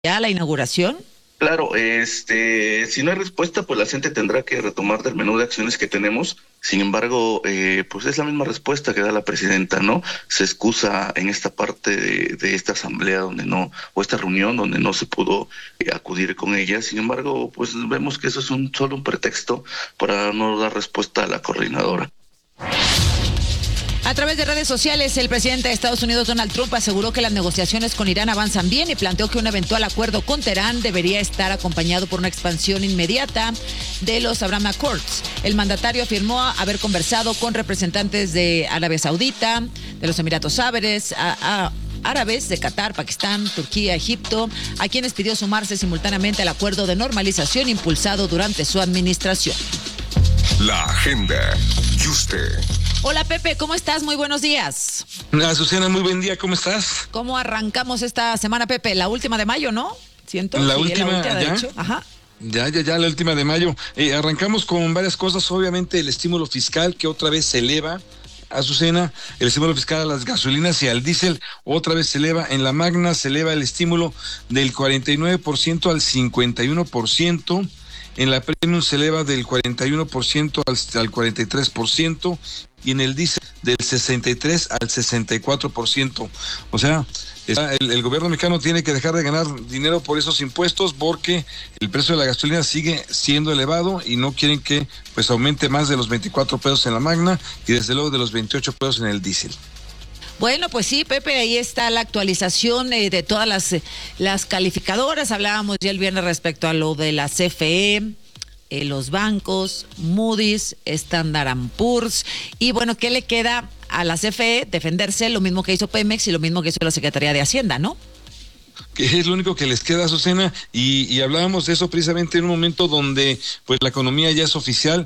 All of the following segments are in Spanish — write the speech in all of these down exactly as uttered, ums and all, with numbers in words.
ya la inauguración? Claro, este, si no hay respuesta, pues la gente tendrá que retomar del menú de acciones que tenemos. Sin embargo, eh, pues es la misma respuesta que da la presidenta, ¿no? Se excusa en esta parte de, de esta asamblea donde no, o esta reunión donde no se pudo eh, acudir con ella. Sin embargo, pues vemos que eso es un solo un pretexto para no dar respuesta a la coordinadora. A través de redes sociales, el presidente de Estados Unidos, Donald Trump, aseguró que las negociaciones con Irán avanzan bien y planteó que un eventual acuerdo con Teherán debería estar acompañado por una expansión inmediata de los Abraham Accords. El mandatario afirmó haber conversado con representantes de Arabia Saudita, de los Emiratos Árabes, a, a, árabes de Qatar, Pakistán, Turquía, Egipto, a quienes pidió sumarse simultáneamente al acuerdo de normalización impulsado durante su administración. La agenda. ¿Y usted? Hola Pepe, ¿cómo estás? Muy buenos días. Azucena, muy buen día, ¿cómo estás? ¿Cómo arrancamos esta semana, Pepe? La última de mayo, ¿no? Siento. La sí, última, la última, de ¿ya? hecho. Ajá. Ya, ya, ya, la última de mayo. Eh, arrancamos con varias cosas, obviamente el estímulo fiscal que otra vez se eleva. Azucena, el estímulo fiscal a las gasolinas y al diésel otra vez se eleva. En la Magna se eleva el estímulo del cuarenta y nueve por ciento al cincuenta y uno por ciento. En la Premium se eleva del cuarenta y uno por ciento al, al cuarenta y tres por ciento y en el diésel del sesenta y tres al sesenta y cuatro por ciento. O sea, está, el, el gobierno mexicano tiene que dejar de ganar dinero por esos impuestos porque el precio de la gasolina sigue siendo elevado y no quieren que pues aumente más de los veinticuatro pesos en la Magna y desde luego de los veintiocho pesos en el diésel. Bueno, pues sí, Pepe, ahí está la actualización eh, de todas las, eh, las calificadoras. Hablábamos ya el viernes respecto a lo de la C F E, eh, los bancos, Moody's, Standard and Poor's. Y bueno, ¿qué le queda a la C F E? Defenderse, lo mismo que hizo Pemex y lo mismo que hizo la Secretaría de Hacienda, ¿no? Que es lo único que les queda, Azucena, y, y hablábamos de eso precisamente en un momento donde pues la economía ya es oficial,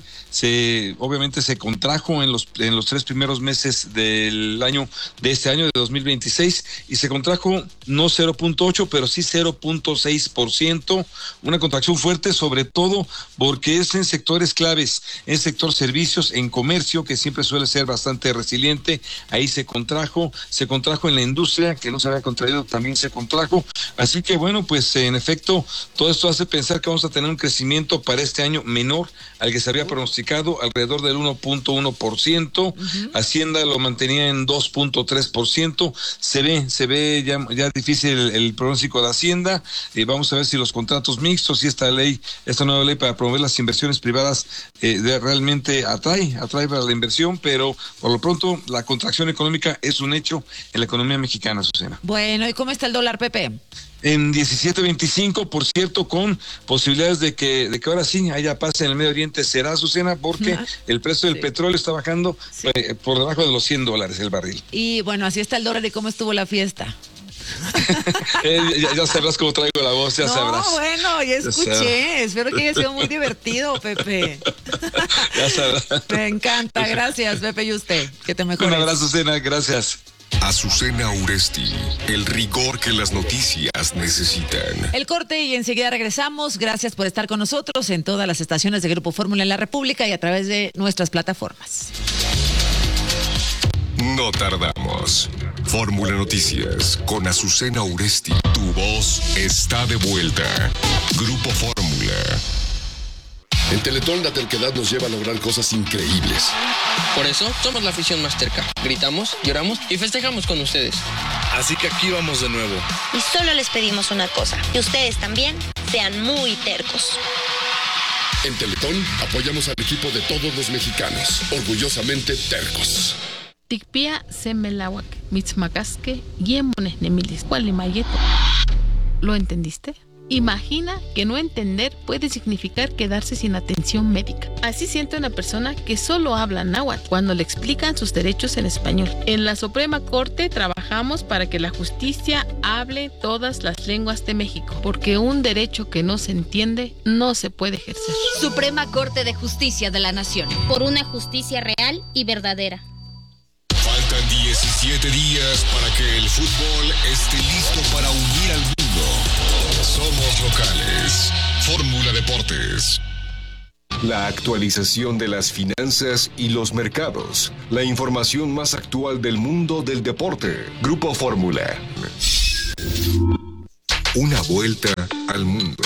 se obviamente se contrajo en los en los tres primeros meses del año, de este año de dos mil veintiséis, y se contrajo no cero punto ocho, pero sí cero punto seis por ciento, una contracción fuerte, sobre todo porque es en sectores claves, en sector servicios, en comercio, que siempre suele ser bastante resiliente, ahí se contrajo, se contrajo en la industria, que no se había contraído, también se contrajo. Así que bueno, pues en efecto, todo esto hace pensar que vamos a tener un crecimiento para este año menor al que se había pronosticado, alrededor del uno punto uno por ciento. Uh-huh. Hacienda lo mantenía en dos punto tres por ciento. Se ve, se ve ya, ya difícil el, el pronóstico de Hacienda. Eh, vamos a ver si los contratos mixtos y esta ley, esta nueva ley para promover las inversiones privadas eh, de, realmente atrae, atrae para la inversión, pero por lo pronto la contracción económica es un hecho en la economía mexicana, Susana. Bueno, ¿y cómo está el dólar, Pepe? En diecisiete veinticinco, por cierto, con posibilidades de que de que ahora sí haya paz en el Medio Oriente, será, Azucena, porque uh-huh. el precio del sí. petróleo está bajando sí. eh, por debajo de los cien dólares el barril. Y bueno, así está el dólar. ¿Y cómo estuvo la fiesta? eh, ya, ya sabrás cómo traigo la voz, ya no, sabrás. Bueno, ya escuché. Espero que haya sido muy divertido, Pepe. Ya sabrás. Me encanta. Gracias, Pepe, y usted. Que te mejores. Un abrazo, Azucena. Gracias. Azucena Uresti, el rigor que las noticias necesitan. El corte y enseguida regresamos. Gracias por estar con nosotros en todas las estaciones de Grupo Fórmula en la República y a través de nuestras plataformas. No tardamos. Fórmula Noticias con Azucena Uresti. Tu voz está de vuelta. Grupo Fórmula. En Teletón la terquedad nos lleva a lograr cosas increíbles. Por eso somos la afición más terca. Gritamos, lloramos y festejamos con ustedes. Así que aquí vamos de nuevo. Y solo les pedimos una cosa, que ustedes también sean muy tercos. En Teletón apoyamos al equipo de todos los mexicanos, orgullosamente tercos. Tikpia semelawak, mitzmacasque, yemones nemilis, cualimayeto. ¿Lo entendiste? Imagina que no entender puede significar quedarse sin atención médica. Así siente una persona que solo habla náhuatl cuando le explican sus derechos en español. En la Suprema Corte trabajamos para que la justicia hable todas las lenguas de México, porque un derecho que no se entiende no se puede ejercer. Suprema Corte de Justicia de la Nación. Por una justicia real y verdadera. Faltan diecisiete días para que el fútbol esté listo para unir al mundo. Somos locales. Fórmula Deportes. La actualización de las finanzas y los mercados. La información más actual del mundo del deporte. Grupo Fórmula. Una vuelta al mundo.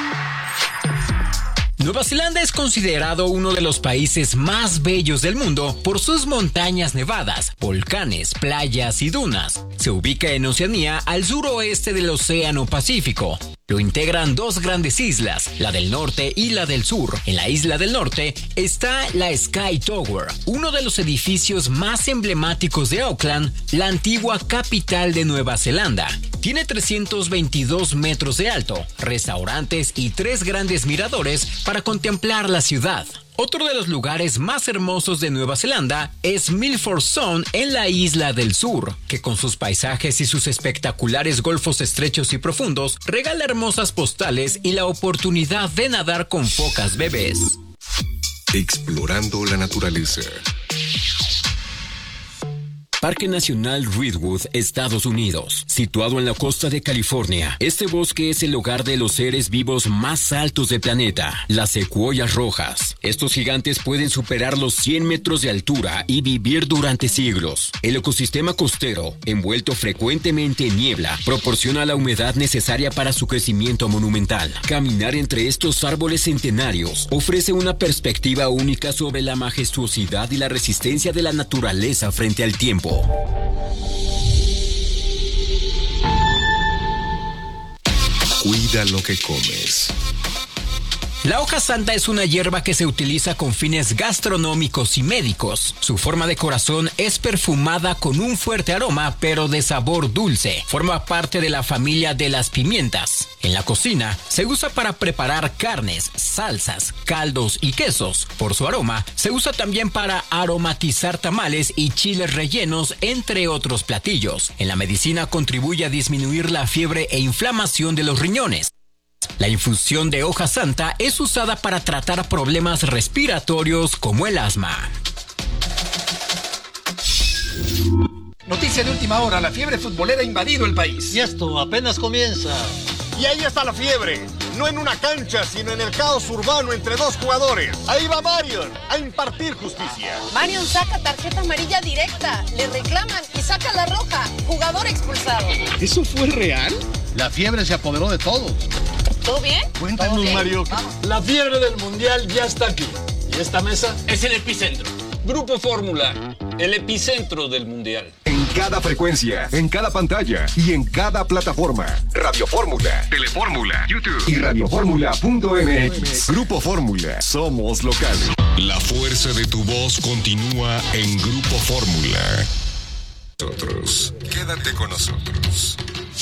Nueva Zelanda es considerado uno de los países más bellos del mundo por sus montañas nevadas, volcanes, playas y dunas. Se ubica en Oceanía, al suroeste del Océano Pacífico. Lo integran dos grandes islas, la del norte y la del sur. En la isla del norte está la Sky Tower, uno de los edificios más emblemáticos de Auckland, la antigua capital de Nueva Zelanda. Tiene trescientos veintidós metros de alto, restaurantes y tres grandes miradores para contemplar la ciudad. Otro de los lugares más hermosos de Nueva Zelanda es Milford Sound en la isla del sur, que con sus paisajes y sus espectaculares golfos estrechos y profundos regala hermosas postales y la oportunidad de nadar con focas bebés. Explorando la naturaleza. Parque Nacional Redwood, Estados Unidos. Situado en la costa de California, este bosque es el hogar de los seres vivos más altos del planeta, las secuoyas rojas. Estos gigantes pueden superar los cien metros de altura y vivir durante siglos. El ecosistema costero, envuelto frecuentemente en niebla, proporciona la humedad necesaria para su crecimiento monumental. Caminar entre estos árboles centenarios ofrece una perspectiva única sobre la majestuosidad y la resistencia de la naturaleza frente al tiempo. Cuida lo que comes. La hoja santa es una hierba que se utiliza con fines gastronómicos y médicos. Su forma de corazón es perfumada con un fuerte aroma, pero de sabor dulce. Forma parte de la familia de las pimientas. En la cocina, se usa para preparar carnes, salsas, caldos y quesos. Por su aroma, se usa también para aromatizar tamales y chiles rellenos, entre otros platillos. En la medicina contribuye a disminuir la fiebre e inflamación de los riñones. La infusión de hoja santa es usada para tratar problemas respiratorios como el asma. Noticia de última hora, la fiebre futbolera ha invadido el país. Y esto apenas comienza. Y ahí está la fiebre, no en una cancha, sino en el caos urbano entre dos jugadores. Ahí va Marion a impartir justicia. Marion saca tarjeta amarilla directa, le reclaman y saca la roja, jugador expulsado. ¿Eso fue real? La fiebre se apoderó de todos. ¿Todo bien? Cuéntanos, bien? Mario. Vamos. La fiebre del mundial ya está aquí. Y esta mesa es el epicentro. Grupo Fórmula, el epicentro del mundial. En cada frecuencia, en cada pantalla y en cada plataforma. Radio Fórmula, Telefórmula, YouTube y radiofórmula punto m x. Grupo Fórmula, somos locales. La fuerza de tu voz continúa en Grupo Fórmula. Nosotros, quédate con nosotros.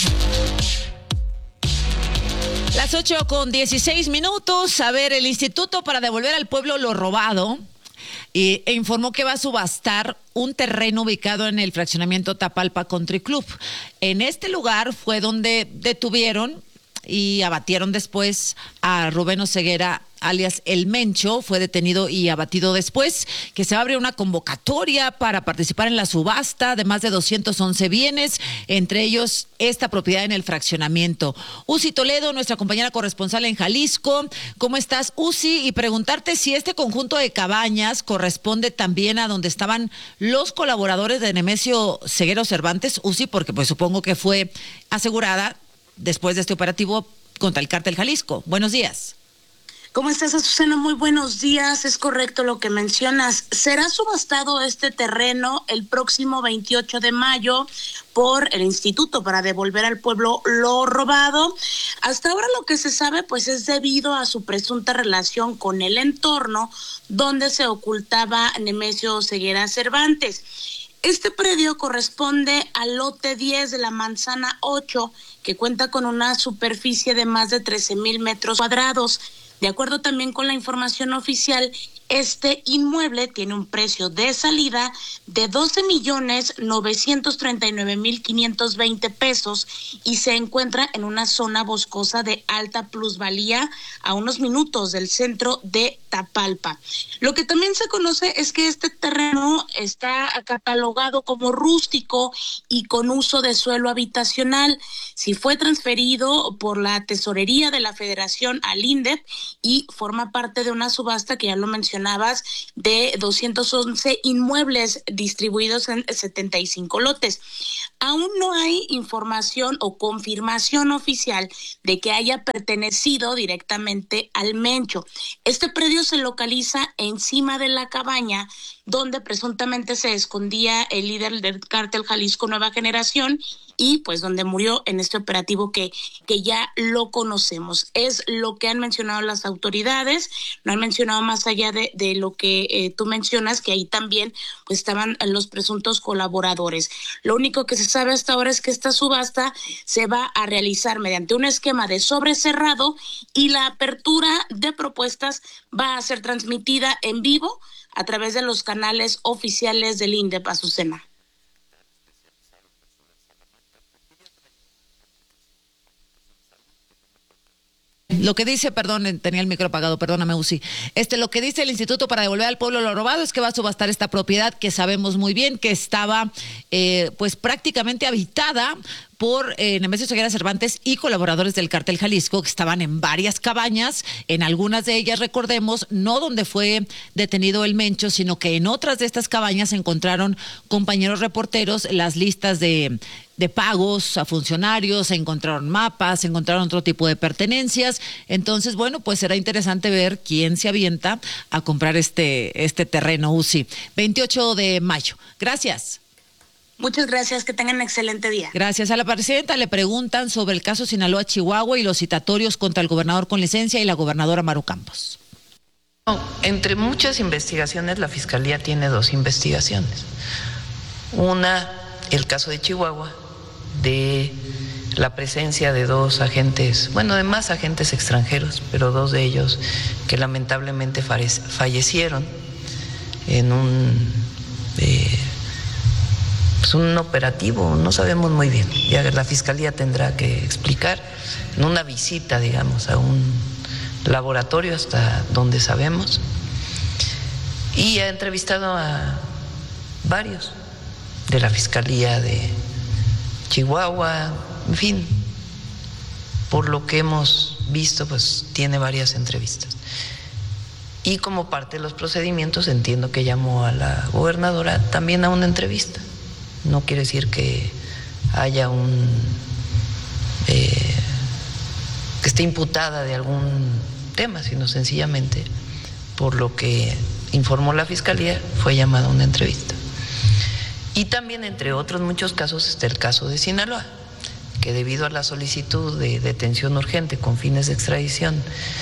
Las ocho con dieciséis minutos. A ver, el Instituto para Devolver al Pueblo lo Robado e informó que va a subastar un terreno ubicado en el fraccionamiento Tapalpa Country Club. En este lugar fue donde detuvieron y abatieron después a Rubén Oseguera, alias El Mencho. Fue detenido y abatido después, que se va a abrir una convocatoria para participar en la subasta de más de doscientos once bienes, entre ellos esta propiedad en el fraccionamiento. Uzi Toledo, nuestra compañera corresponsal en Jalisco. ¿Cómo estás, Uzi? Y preguntarte si este conjunto de cabañas corresponde también a donde estaban los colaboradores de Nemesio Ceguera Cervantes, Uzi, porque pues supongo que fue asegurada después de este operativo contra el Cártel Jalisco. Buenos días. ¿Cómo estás, Azucena? Muy buenos días. Es correcto lo que mencionas. Será subastado este terreno el próximo veintiocho de mayo por el Instituto para Devolver al Pueblo lo Robado. Hasta ahora lo que se sabe pues es debido a su presunta relación con el entorno donde se ocultaba Nemesio Ceguera Cervantes. Este predio corresponde al lote diez de la manzana ocho, que cuenta con una superficie de más de trece mil metros cuadrados. De acuerdo también con la información oficial, este inmueble tiene un precio de salida de doce millones novecientos treinta y nueve mil quinientos veinte pesos y se encuentra en una zona boscosa de alta plusvalía a unos minutos del centro de Tapalpa. Lo que también se conoce es que este terreno está catalogado como rústico y con uso de suelo habitacional. Si fue transferido por la Tesorería de la Federación al INDEP y forma parte de una subasta que ya lo mencioné mencionabas de doscientos once inmuebles distribuidos en setenta y cinco lotes. Aún no hay información o confirmación oficial de que haya pertenecido directamente al Mencho. Este predio se localiza encima de la cabaña donde presuntamente se escondía el líder del cártel Jalisco Nueva Generación y pues donde murió en este operativo que, que ya lo conocemos. Es lo que han mencionado las autoridades, no han mencionado más allá de, de lo que eh, tú mencionas, que ahí también pues estaban los presuntos colaboradores. Lo único que se sabe hasta ahora es que esta subasta se va a realizar mediante un esquema de sobre cerrado y la apertura de propuestas va a ser transmitida en vivo a través de los canales oficiales del INDEP, Azucena. Lo que dice, perdón, tenía el micro apagado, perdóname, Uzi. Este, lo que dice el Instituto para devolver al pueblo lo robado es que va a subastar esta propiedad que sabemos muy bien que estaba, eh, pues prácticamente habitada por eh, Nemesio Ceguera Cervantes y colaboradores del Cártel Jalisco, que estaban en varias cabañas, en algunas de ellas, recordemos, no donde fue detenido el Mencho, sino que en otras de estas cabañas se encontraron compañeros reporteros las listas de, de pagos a funcionarios, se encontraron mapas, se encontraron otro tipo de pertenencias. Entonces, bueno, pues será interesante ver quién se avienta a comprar este, este terreno, Uzi. veintiocho de mayo. Gracias. Muchas gracias, que tengan un excelente día. Gracias. A la presidenta le preguntan sobre el caso Sinaloa Chihuahua y los citatorios contra el gobernador con licencia y la gobernadora Maru Campos. No, entre muchas investigaciones, la Fiscalía tiene dos investigaciones. Una, el caso de Chihuahua, de la presencia de dos agentes, bueno, de más agentes extranjeros, pero dos de ellos que lamentablemente fallecieron en un... Eh, Es un operativo, no sabemos muy bien. Ya la Fiscalía tendrá que explicar en una visita, digamos, a un laboratorio hasta donde sabemos. Y ha entrevistado a varios de la Fiscalía de Chihuahua, en fin, por lo que hemos visto, pues tiene varias entrevistas. Y como parte de los procedimientos, entiendo que llamó a la gobernadora también a una entrevista. No quiere decir que haya un eh, que esté imputada de algún tema, sino sencillamente, por lo que informó la Fiscalía, fue llamada a una entrevista. Y también, entre otros muchos casos, está el caso de Sinaloa, que debido a la solicitud de detención urgente con fines de extradición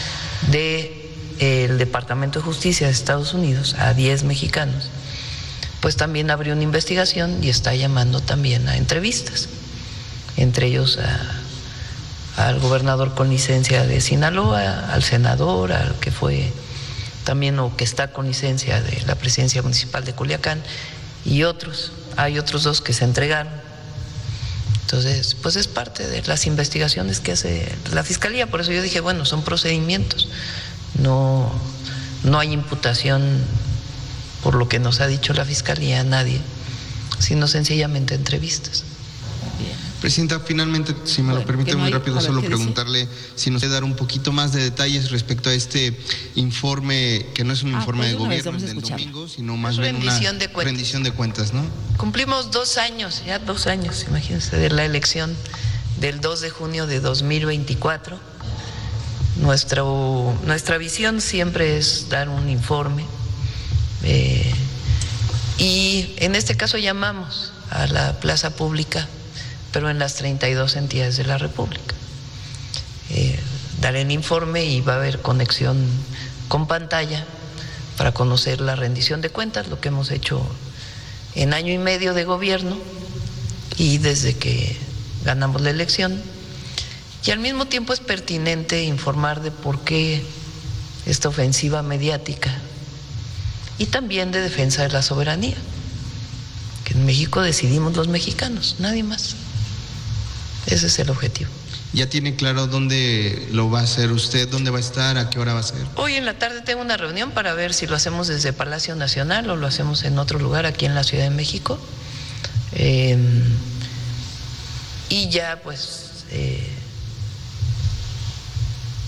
del Departamento de Justicia de Estados Unidos a diez mexicanos, pues también abrió una investigación y está llamando también a entrevistas, entre ellos a, al gobernador con licencia de Sinaloa, al senador, al que fue también o que está con licencia de la presidencia municipal de Culiacán y otros. Hay otros dos que se entregaron. Entonces, pues es parte de las investigaciones que hace la Fiscalía. Por eso yo dije, bueno, son procedimientos, no, no hay imputación por lo que nos ha dicho la Fiscalía a nadie, sino sencillamente entrevistas. Presidenta, finalmente, si me bueno, lo permite no muy hay, rápido, solo preguntarle si nos puede dar un poquito más de detalles respecto a este informe, que no es un ah, informe pues de gobierno del domingo, sino más bien una de rendición de cuentas, ¿no? Cumplimos dos años, ya dos años, imagínense, de la elección del dos de junio de dos mil veinticuatro. Nuestro, nuestra visión siempre es dar un informe, eh, y en este caso llamamos a la plaza pública, pero en las treinta y dos entidades de la República. Eh, daré el informe y va a haber conexión con pantalla para conocer la rendición de cuentas, lo que hemos hecho en año y medio de gobierno y desde que ganamos la elección. Y al mismo tiempo es pertinente informar de por qué esta ofensiva mediática y también de defensa de la soberanía, que en México decidimos los mexicanos, nadie más. Ese es el objetivo. ¿Ya tiene claro dónde lo va a hacer usted? ¿Dónde va a estar? ¿A qué hora va a ser? Hoy en la tarde tengo una reunión para ver si lo hacemos desde Palacio Nacional o lo hacemos en otro lugar aquí en la Ciudad de México. Eh, y ya pues eh,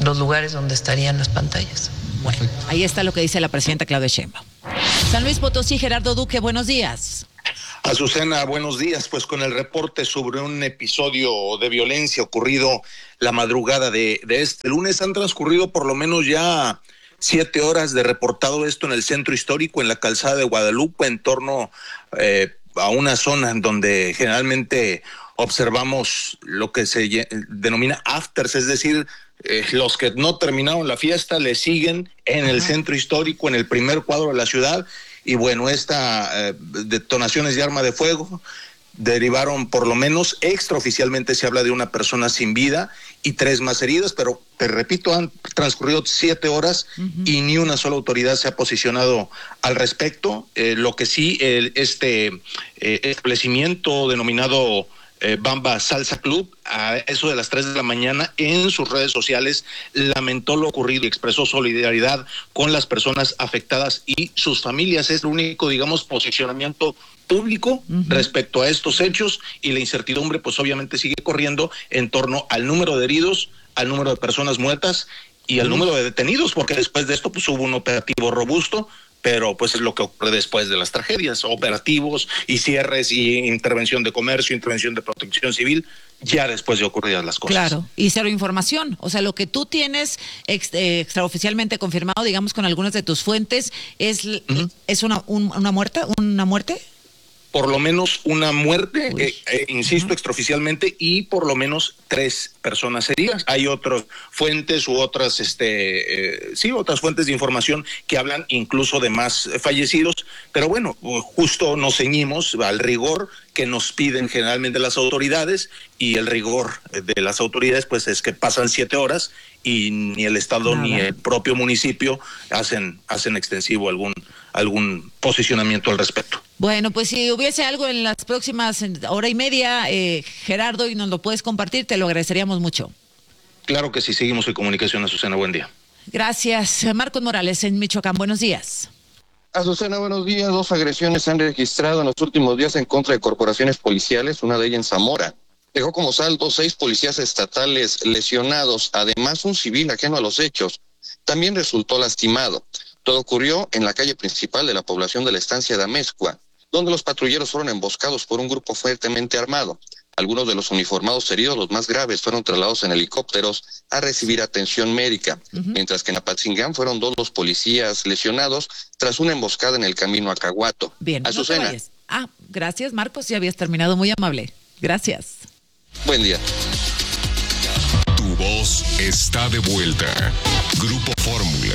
los lugares donde estarían las pantallas. Bueno, ahí está lo que dice la presidenta Claudia Sheinbaum. San Luis Potosí, Gerardo Duque, buenos días. Azucena, buenos días. Pues con el reporte sobre un episodio de violencia ocurrido la madrugada de, de este lunes, han transcurrido por lo menos ya siete horas de reportado esto en el centro histórico, en la calzada de Guadalupe, en torno eh, a una zona en donde generalmente observamos lo que se denomina afters, es decir, eh, los que no terminaron la fiesta le siguen en el centro histórico, en el primer cuadro de la ciudad. Y bueno, estas eh, detonaciones de arma de fuego derivaron, por lo menos extraoficialmente se habla de una persona sin vida y tres más heridas, pero te repito, han transcurrido siete horas uh-huh. y ni una sola autoridad se ha posicionado al respecto. Eh, lo que sí, el, este eh, establecimiento denominado Eh, Bamba Salsa Club, a eso de las tres de la mañana, en sus redes sociales lamentó lo ocurrido y expresó solidaridad con las personas afectadas y sus familias. Es el único, digamos, posicionamiento público uh-huh. respecto a estos hechos, y la incertidumbre pues obviamente sigue corriendo en torno al número de heridos, al número de personas muertas y al uh-huh. número de detenidos, porque después de esto pues hubo un operativo robusto. Pero pues es lo que ocurre después de las tragedias, operativos y cierres y intervención de comercio, intervención de protección civil, ya después de ocurridas las cosas. Claro, y cero información. O sea, lo que tú tienes ex, eh, extraoficialmente confirmado, digamos, con algunas de tus fuentes, es, uh-huh. es una, un, una muerte, una muerte. Por lo menos una muerte, eh, eh, insisto, uh-huh. extraoficialmente, y por lo menos tres personas heridas. Hay otras fuentes u otras, este, eh, sí, otras fuentes de información que hablan incluso de más fallecidos, pero bueno, justo nos ceñimos al rigor que nos piden generalmente las autoridades, y el rigor de las autoridades pues es que pasan siete horas y ni el Estado Nada. ni el propio municipio hacen, hacen extensivo algún, algún posicionamiento al respecto. Bueno, pues si hubiese algo en las próximas hora y media, eh, Gerardo, y nos lo puedes compartir, te lo agradeceríamos mucho. Claro que sí, seguimos en comunicación, Azucena, buen día. Gracias. Marcos Morales, en Michoacán, buenos días. Azucena, buenos días. Dos agresiones se han registrado en los últimos días en contra de corporaciones policiales, una de ellas en Zamora. Dejó como saldo seis policías estatales lesionados, además un civil ajeno a los hechos también resultó lastimado. Todo ocurrió en la calle principal de la población de la estancia de Amezcua, donde los patrulleros fueron emboscados por un grupo fuertemente armado. Algunos de los uniformados heridos, los más graves, fueron trasladados en helicópteros a recibir atención médica, uh-huh. mientras que en Apatzingán fueron dos los policías lesionados tras una emboscada en el camino a Caguato. Bien, Azucena. No ah, gracias, Marcos, ya habías terminado, muy amable. Gracias. Buen día. Tu voz está de vuelta. Grupo Fórmula.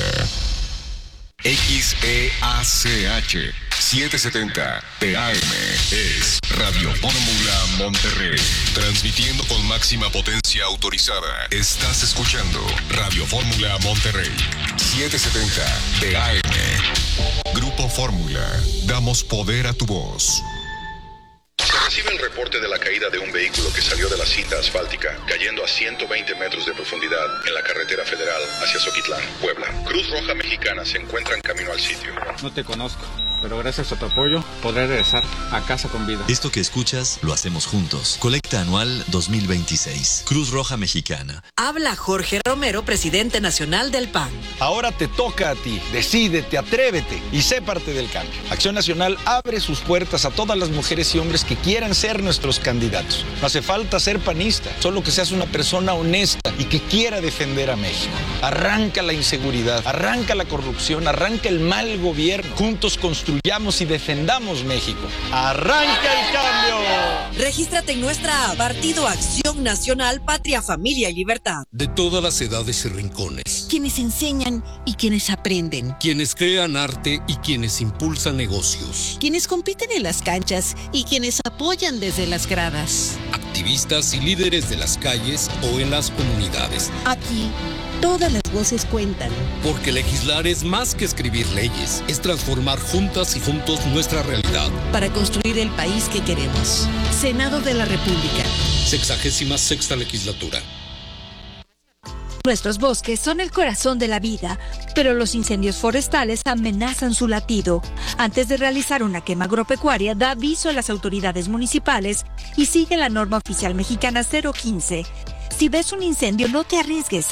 X E A C H setecientos setenta P A M es Radio Fórmula Monterrey, transmitiendo con máxima potencia autorizada. Estás escuchando Radio Fórmula Monterrey, setecientos setenta P A M. Grupo Fórmula, damos poder a tu voz. Se recibe el reporte de la caída de un vehículo que salió de la cinta asfáltica, cayendo a ciento veinte metros de profundidad en la carretera federal hacia Zoquitlán, Puebla. Cruz Roja Mexicana se encuentra en camino al sitio. No te conozco, pero gracias a tu apoyo podré regresar a casa con vida. Esto que escuchas lo hacemos juntos. Colecta anual dos mil veintiséis. Cruz Roja Mexicana. Habla Jorge Romero, presidente nacional del P A N. Ahora te toca a ti. Decídete, atrévete y sé parte del cambio. Acción Nacional abre sus puertas a todas las mujeres y hombres que quieran ser nuestros candidatos. No hace falta ser panista, solo que seas una persona honesta y que quiera defender a México. Arranca la inseguridad, arranca la corrupción, arranca el mal gobierno. Juntos construyamos y defendamos México. ¡Arranca el cambio! Regístrate en nuestra app, Partido Acción Nacional, Patria, Familia y Libertad. De todas las edades y rincones. Quienes enseñan y quienes aprenden. Quienes crean arte y quienes impulsan negocios. Quienes compiten en las canchas y quienes apoyan desde las gradas. Activistas y líderes de las calles o en las comunidades. Aquí, todas las voces cuentan. Porque legislar es más que escribir leyes, es transformar juntas y juntos nuestra realidad. Para construir el país que queremos. Senado de la República. Sexagésima sexta legislatura. Nuestros bosques son el corazón de la vida, pero los incendios forestales amenazan su latido. Antes de realizar una quema agropecuaria, da aviso a las autoridades municipales y sigue la norma oficial mexicana cero quince. Si ves un incendio, no te arriesgues.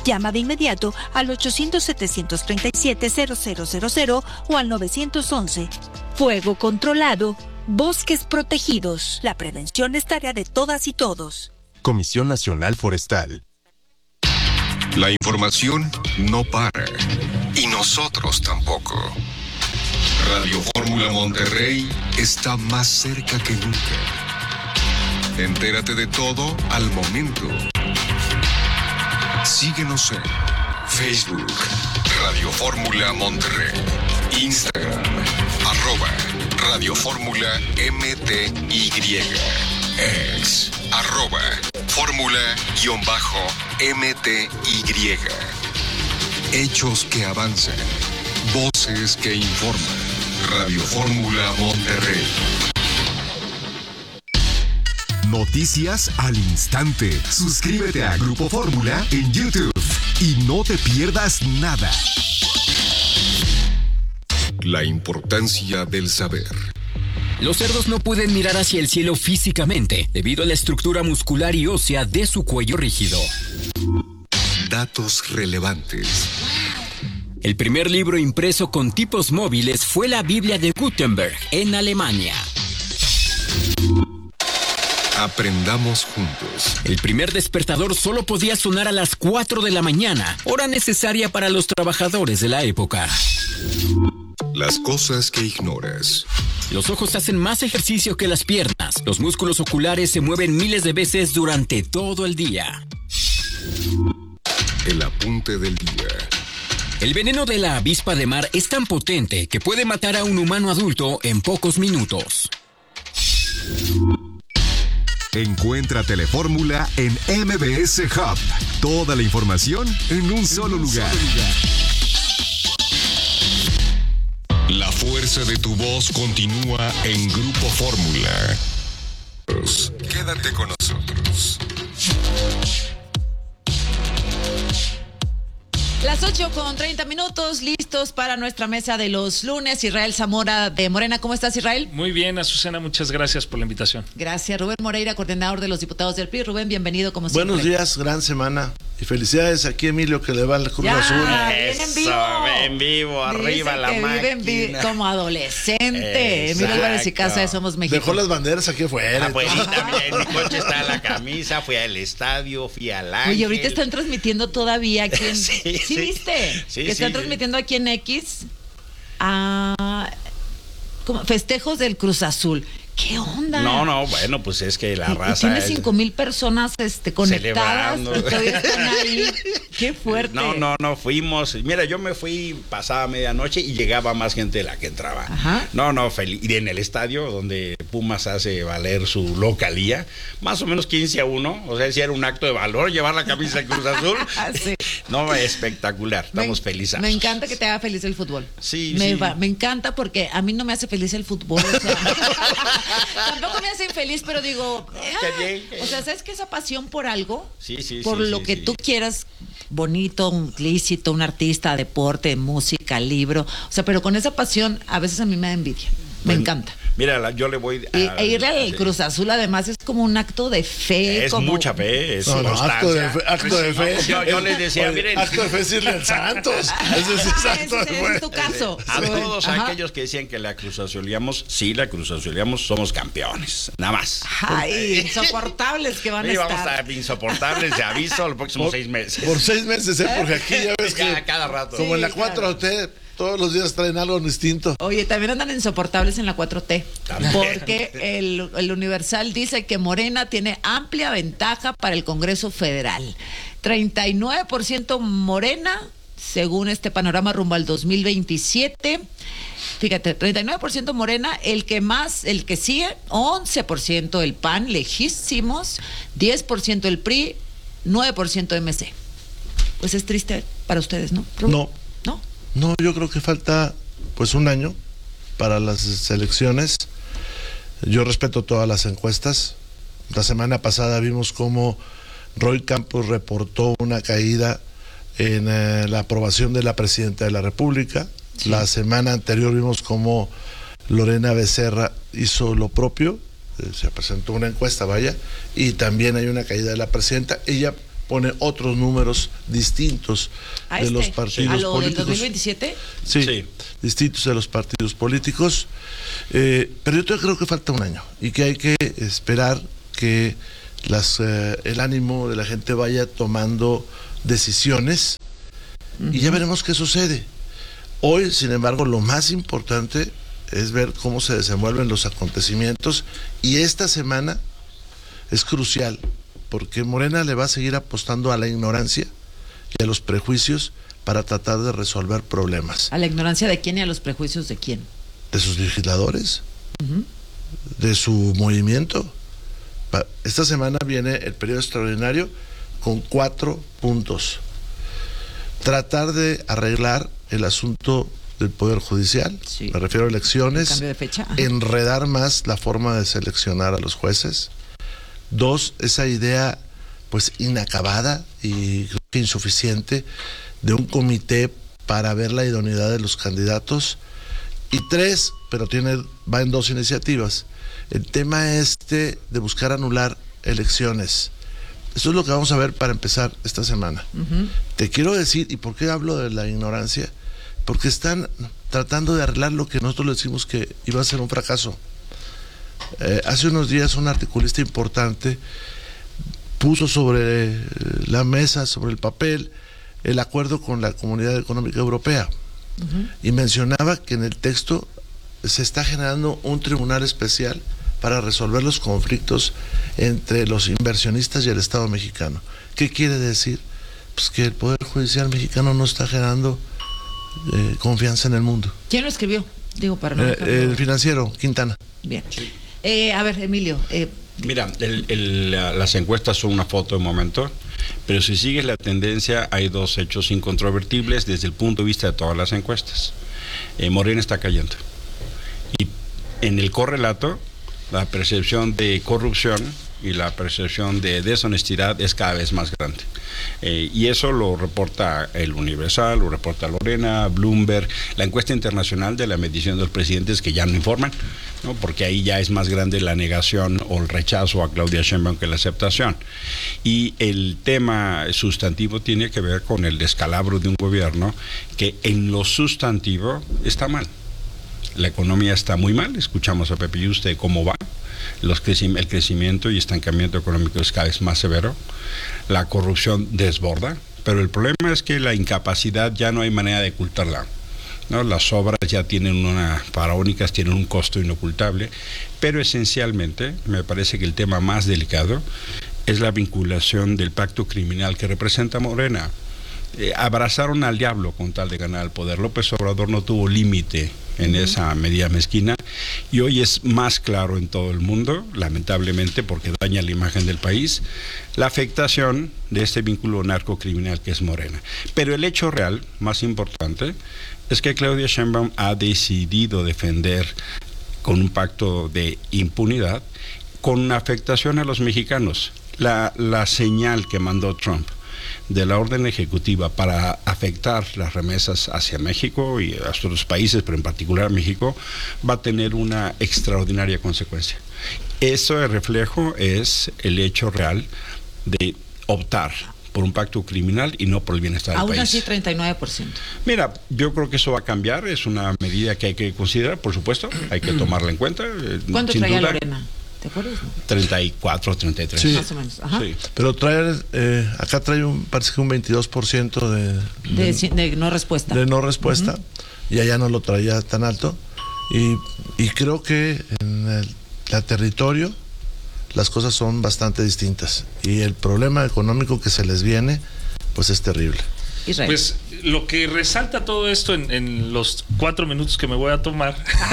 Llama de inmediato al ochocientos, setecientos treinta y siete, cero cero cero cero o al nueve once. Fuego controlado, bosques protegidos. La prevención es tarea de todas y todos. Comisión Nacional Forestal. La información no para. Y nosotros tampoco. Radio Fórmula Monterrey está más cerca que nunca. Entérate de todo al momento. Síguenos en Facebook, Radio Fórmula Monterrey, Instagram, arroba Radio Fórmula M T Y, ex, arroba Fórmula-M T Y. Hechos que avanzan, voces que informan. Radio Fórmula Monterrey. Noticias al instante. Suscríbete a Grupo Fórmula en YouTube y no te pierdas nada. La importancia del saber. Los cerdos no pueden mirar hacia el cielo físicamente debido a la estructura muscular y ósea de su cuello rígido. Datos relevantes. El primer libro impreso con tipos móviles fue la Biblia de Gutenberg en Alemania. Aprendamos juntos. El primer despertador solo podía sonar a las cuatro de la mañana, hora necesaria para los trabajadores de la época. Las cosas que ignoras. Los ojos hacen más ejercicio que las piernas. Los músculos oculares se mueven miles de veces durante todo el día. El apunte del día. El veneno de la avispa de mar es tan potente que puede matar a un humano adulto en pocos minutos. Encuentra Telefórmula en M B S Hub. Toda la información en un solo lugar. La fuerza de tu voz continúa en Grupo Fórmula. Quédate con nosotros. Las ocho con treinta minutos, listos para nuestra mesa de los lunes. Israel Zamora de Morena. ¿Cómo estás, Israel? Muy bien, Azucena, muchas gracias por la invitación. Gracias. Rubén Moreira, coordinador de los diputados del P R I. Rubén, bienvenido como siempre. Buenos días, gran semana. Y felicidades aquí, Emilio, que le va al Cruz ya, Azul. Bien en vivo. En vivo, arriba Dice la que máquina. Vive en vi- como adolescente. Emilio Álvarez y Casa de Somos México. Dejó las banderas aquí afuera. Ah, pues sí, también. Mi coche está en la camisa, fui al estadio, fui al Ángel. Oye, ahorita están transmitiendo todavía aquí en... Sí, ¿Sí, sí. viste? Sí, que están sí. transmitiendo aquí en X a... ¿cómo? Festejos del Cruz Azul. ¿Qué onda? No, no, bueno, pues es que la Y- y raza. Tiene es- cinco mil personas este, conectadas. Celebrando. Y todavía están ahí. Qué fuerte. No, no, no, fuimos. Mira, yo me fui pasada medianoche y llegaba más gente de la que entraba. Ajá. No, no, feliz. Y en el estadio donde Pumas hace valer su localía, más o menos quince a uno. O sea, si era un acto de valor llevar la camisa de Cruz Azul. Sí. No, espectacular. Estamos felices. Me encanta que te haga feliz el fútbol. Sí, me, sí. va- me encanta porque a mí no me hace feliz el fútbol. O sea, tampoco me hace infeliz, pero digo, Qué bien, qué o sea, ¿sabes qué? Esa pasión por algo, Sí, sí, por sí, lo sí, que sí. tú quieras, bonito, un lícito, un artista, deporte, música, libro, o sea, pero con esa pasión a veces a mí me da envidia. Me Bueno, encanta. Mira, la- yo le voy a. Y, e irle al sí. Cruz Azul además es como un acto de fe. Es como... mucha fe, es No, no, constancia. acto de fe. Acto de fe. Yo, yo les decía, Oye, miren. acto de fe es irle al Santos. Ese sí es Ah, acto de ese fe. es tu caso. A todos Ajá. aquellos que decían que la Cruz Azuleamos, sí, la Cruz Azuleamos, somos campeones. Nada más. Ay, insoportables que van a Sí, estar. vamos a estar insoportables, de aviso, los próximos seis meses. Por seis meses, ¿eh? Porque aquí ya ves Ya, que. cada rato. Como en la Sí, claro. cuatro T, todos los días traen algo distinto. Oye, también andan insoportables en la cuatro T. También. Porque el, el Universal dice que Morena tiene amplia ventaja para el Congreso Federal. treinta y nueve por ciento Morena, según este panorama rumbo al dos mil veintisiete. Fíjate, treinta y nueve por ciento Morena, el que más, el que sigue, once por ciento el P A N, lejísimos, diez por ciento el P R I, nueve por ciento M C. Pues es triste para ustedes, ¿no? No. ¿No? No, yo creo que falta pues un año para las elecciones. Yo respeto todas las encuestas. La semana pasada vimos cómo Roy Campos reportó una caída en eh, la aprobación de la presidenta de la República. Sí. La semana anterior vimos cómo Lorena Becerra hizo lo propio. Eh, se presentó una encuesta, vaya, y también hay una caída de la presidenta. Ella pone otros números distintos ¿A de este? los partidos ¿A lo políticos. del dos mil veintisiete? Sí, sí, distintos de los partidos políticos. Eh, pero yo todavía creo que falta un año y que hay que esperar que las, eh, el ánimo de la gente vaya tomando decisiones uh-huh. y ya veremos qué sucede. Hoy, sin embargo, lo más importante es ver cómo se desenvuelven los acontecimientos, y esta semana es crucial porque Morena le va a seguir apostando a la ignorancia y a los prejuicios para tratar de resolver problemas. ¿A la ignorancia de quién y a los prejuicios de quién? De sus legisladores, uh-huh. de su movimiento. Esta semana viene el periodo extraordinario con cuatro puntos. Tratar de arreglar el asunto del Poder Judicial, sí. me refiero a elecciones, cambio de fecha. enredar más la forma de seleccionar a los jueces. Dos, esa idea pues inacabada y creo que insuficiente de un comité para ver la idoneidad de los candidatos. Y tres, pero tiene va en dos iniciativas, el tema este de buscar anular elecciones. Eso es lo que vamos a ver para empezar esta semana. Uh-huh. Te quiero decir, ¿y por qué hablo de la ignorancia? Porque están tratando de arreglar lo que nosotros le decimos que iba a ser un fracaso. Eh, hace unos días un articulista importante puso sobre la mesa, sobre el papel, el acuerdo con la Comunidad Económica Europea. Uh-huh. Y mencionaba que en el texto se está generando un tribunal especial para resolver los conflictos entre los inversionistas y el Estado mexicano. ¿Qué quiere decir? Pues que el Poder Judicial mexicano no está generando eh, confianza en el mundo. ¿Quién lo escribió? Digo, para no eh, el financiero, Quintana. Bien. Eh, a ver, Emilio. Eh, Mira, el, el, las encuestas son una foto de momento, pero si sigues la tendencia, hay dos hechos incontrovertibles desde el punto de vista de todas las encuestas. Eh, Morena está cayendo. Y en el correlato, la percepción de corrupción y la percepción de deshonestidad es cada vez más grande. Eh, y eso lo reporta el Universal, lo reporta Lorena, Bloomberg, la encuesta internacional de la medición de los presidentes que ya no informan, ¿no? Porque ahí ya es más grande la negación o el rechazo a Claudia Sheinbaum que la aceptación. Y el tema sustantivo tiene que ver con el descalabro de un gobierno que en lo sustantivo está mal. La economía está muy mal, escuchamos a Pepe Yuste cómo va, los creci- el crecimiento y estancamiento económico es cada vez más severo, la corrupción desborda, pero el problema es que la incapacidad ya no hay manera de ocultarla, ¿no? Las obras ya tienen una, faraónicas, tienen un costo inocultable, pero esencialmente me parece que el tema más delicado es la vinculación del pacto criminal que representa Morena. Eh, abrazaron al diablo con tal de ganar el poder. López Obrador no tuvo límite en uh-huh. esa medida mezquina y hoy es más claro en todo el mundo, lamentablemente porque daña la imagen del país, la afectación de este vínculo narcocriminal que es Morena. Pero el hecho real, más importante, es que Claudia Sheinbaum ha decidido defender con un pacto de impunidad, con una afectación a los mexicanos. La, la señal que mandó Trump de la orden ejecutiva para afectar las remesas hacia México y a otros países, pero en particular México, va a tener una extraordinaria consecuencia. Eso el reflejo es el hecho real de optar por un pacto criminal y no por el bienestar del Aún país. Aún así, treinta y nueve por ciento. Mira, yo creo que eso va a cambiar, es una medida que hay que considerar, por supuesto, hay que tomarla en cuenta. ¿Cuánto sin traía duda. Lorena? ¿Te acuerdas? treinta y cuatro, treinta y tres. Sí, más o menos. Ajá. Sí. Pero trae, eh, acá trae un, parece que un veintidós por ciento de, de, de, de no respuesta. De no respuesta, uh-huh. y allá no lo traía tan alto. Y, y creo que en el la territorio las cosas son bastante distintas. Y el problema económico que se les viene, pues es terrible. Israel. Pues lo que resalta todo esto en, en los cuatro minutos que me voy a tomar,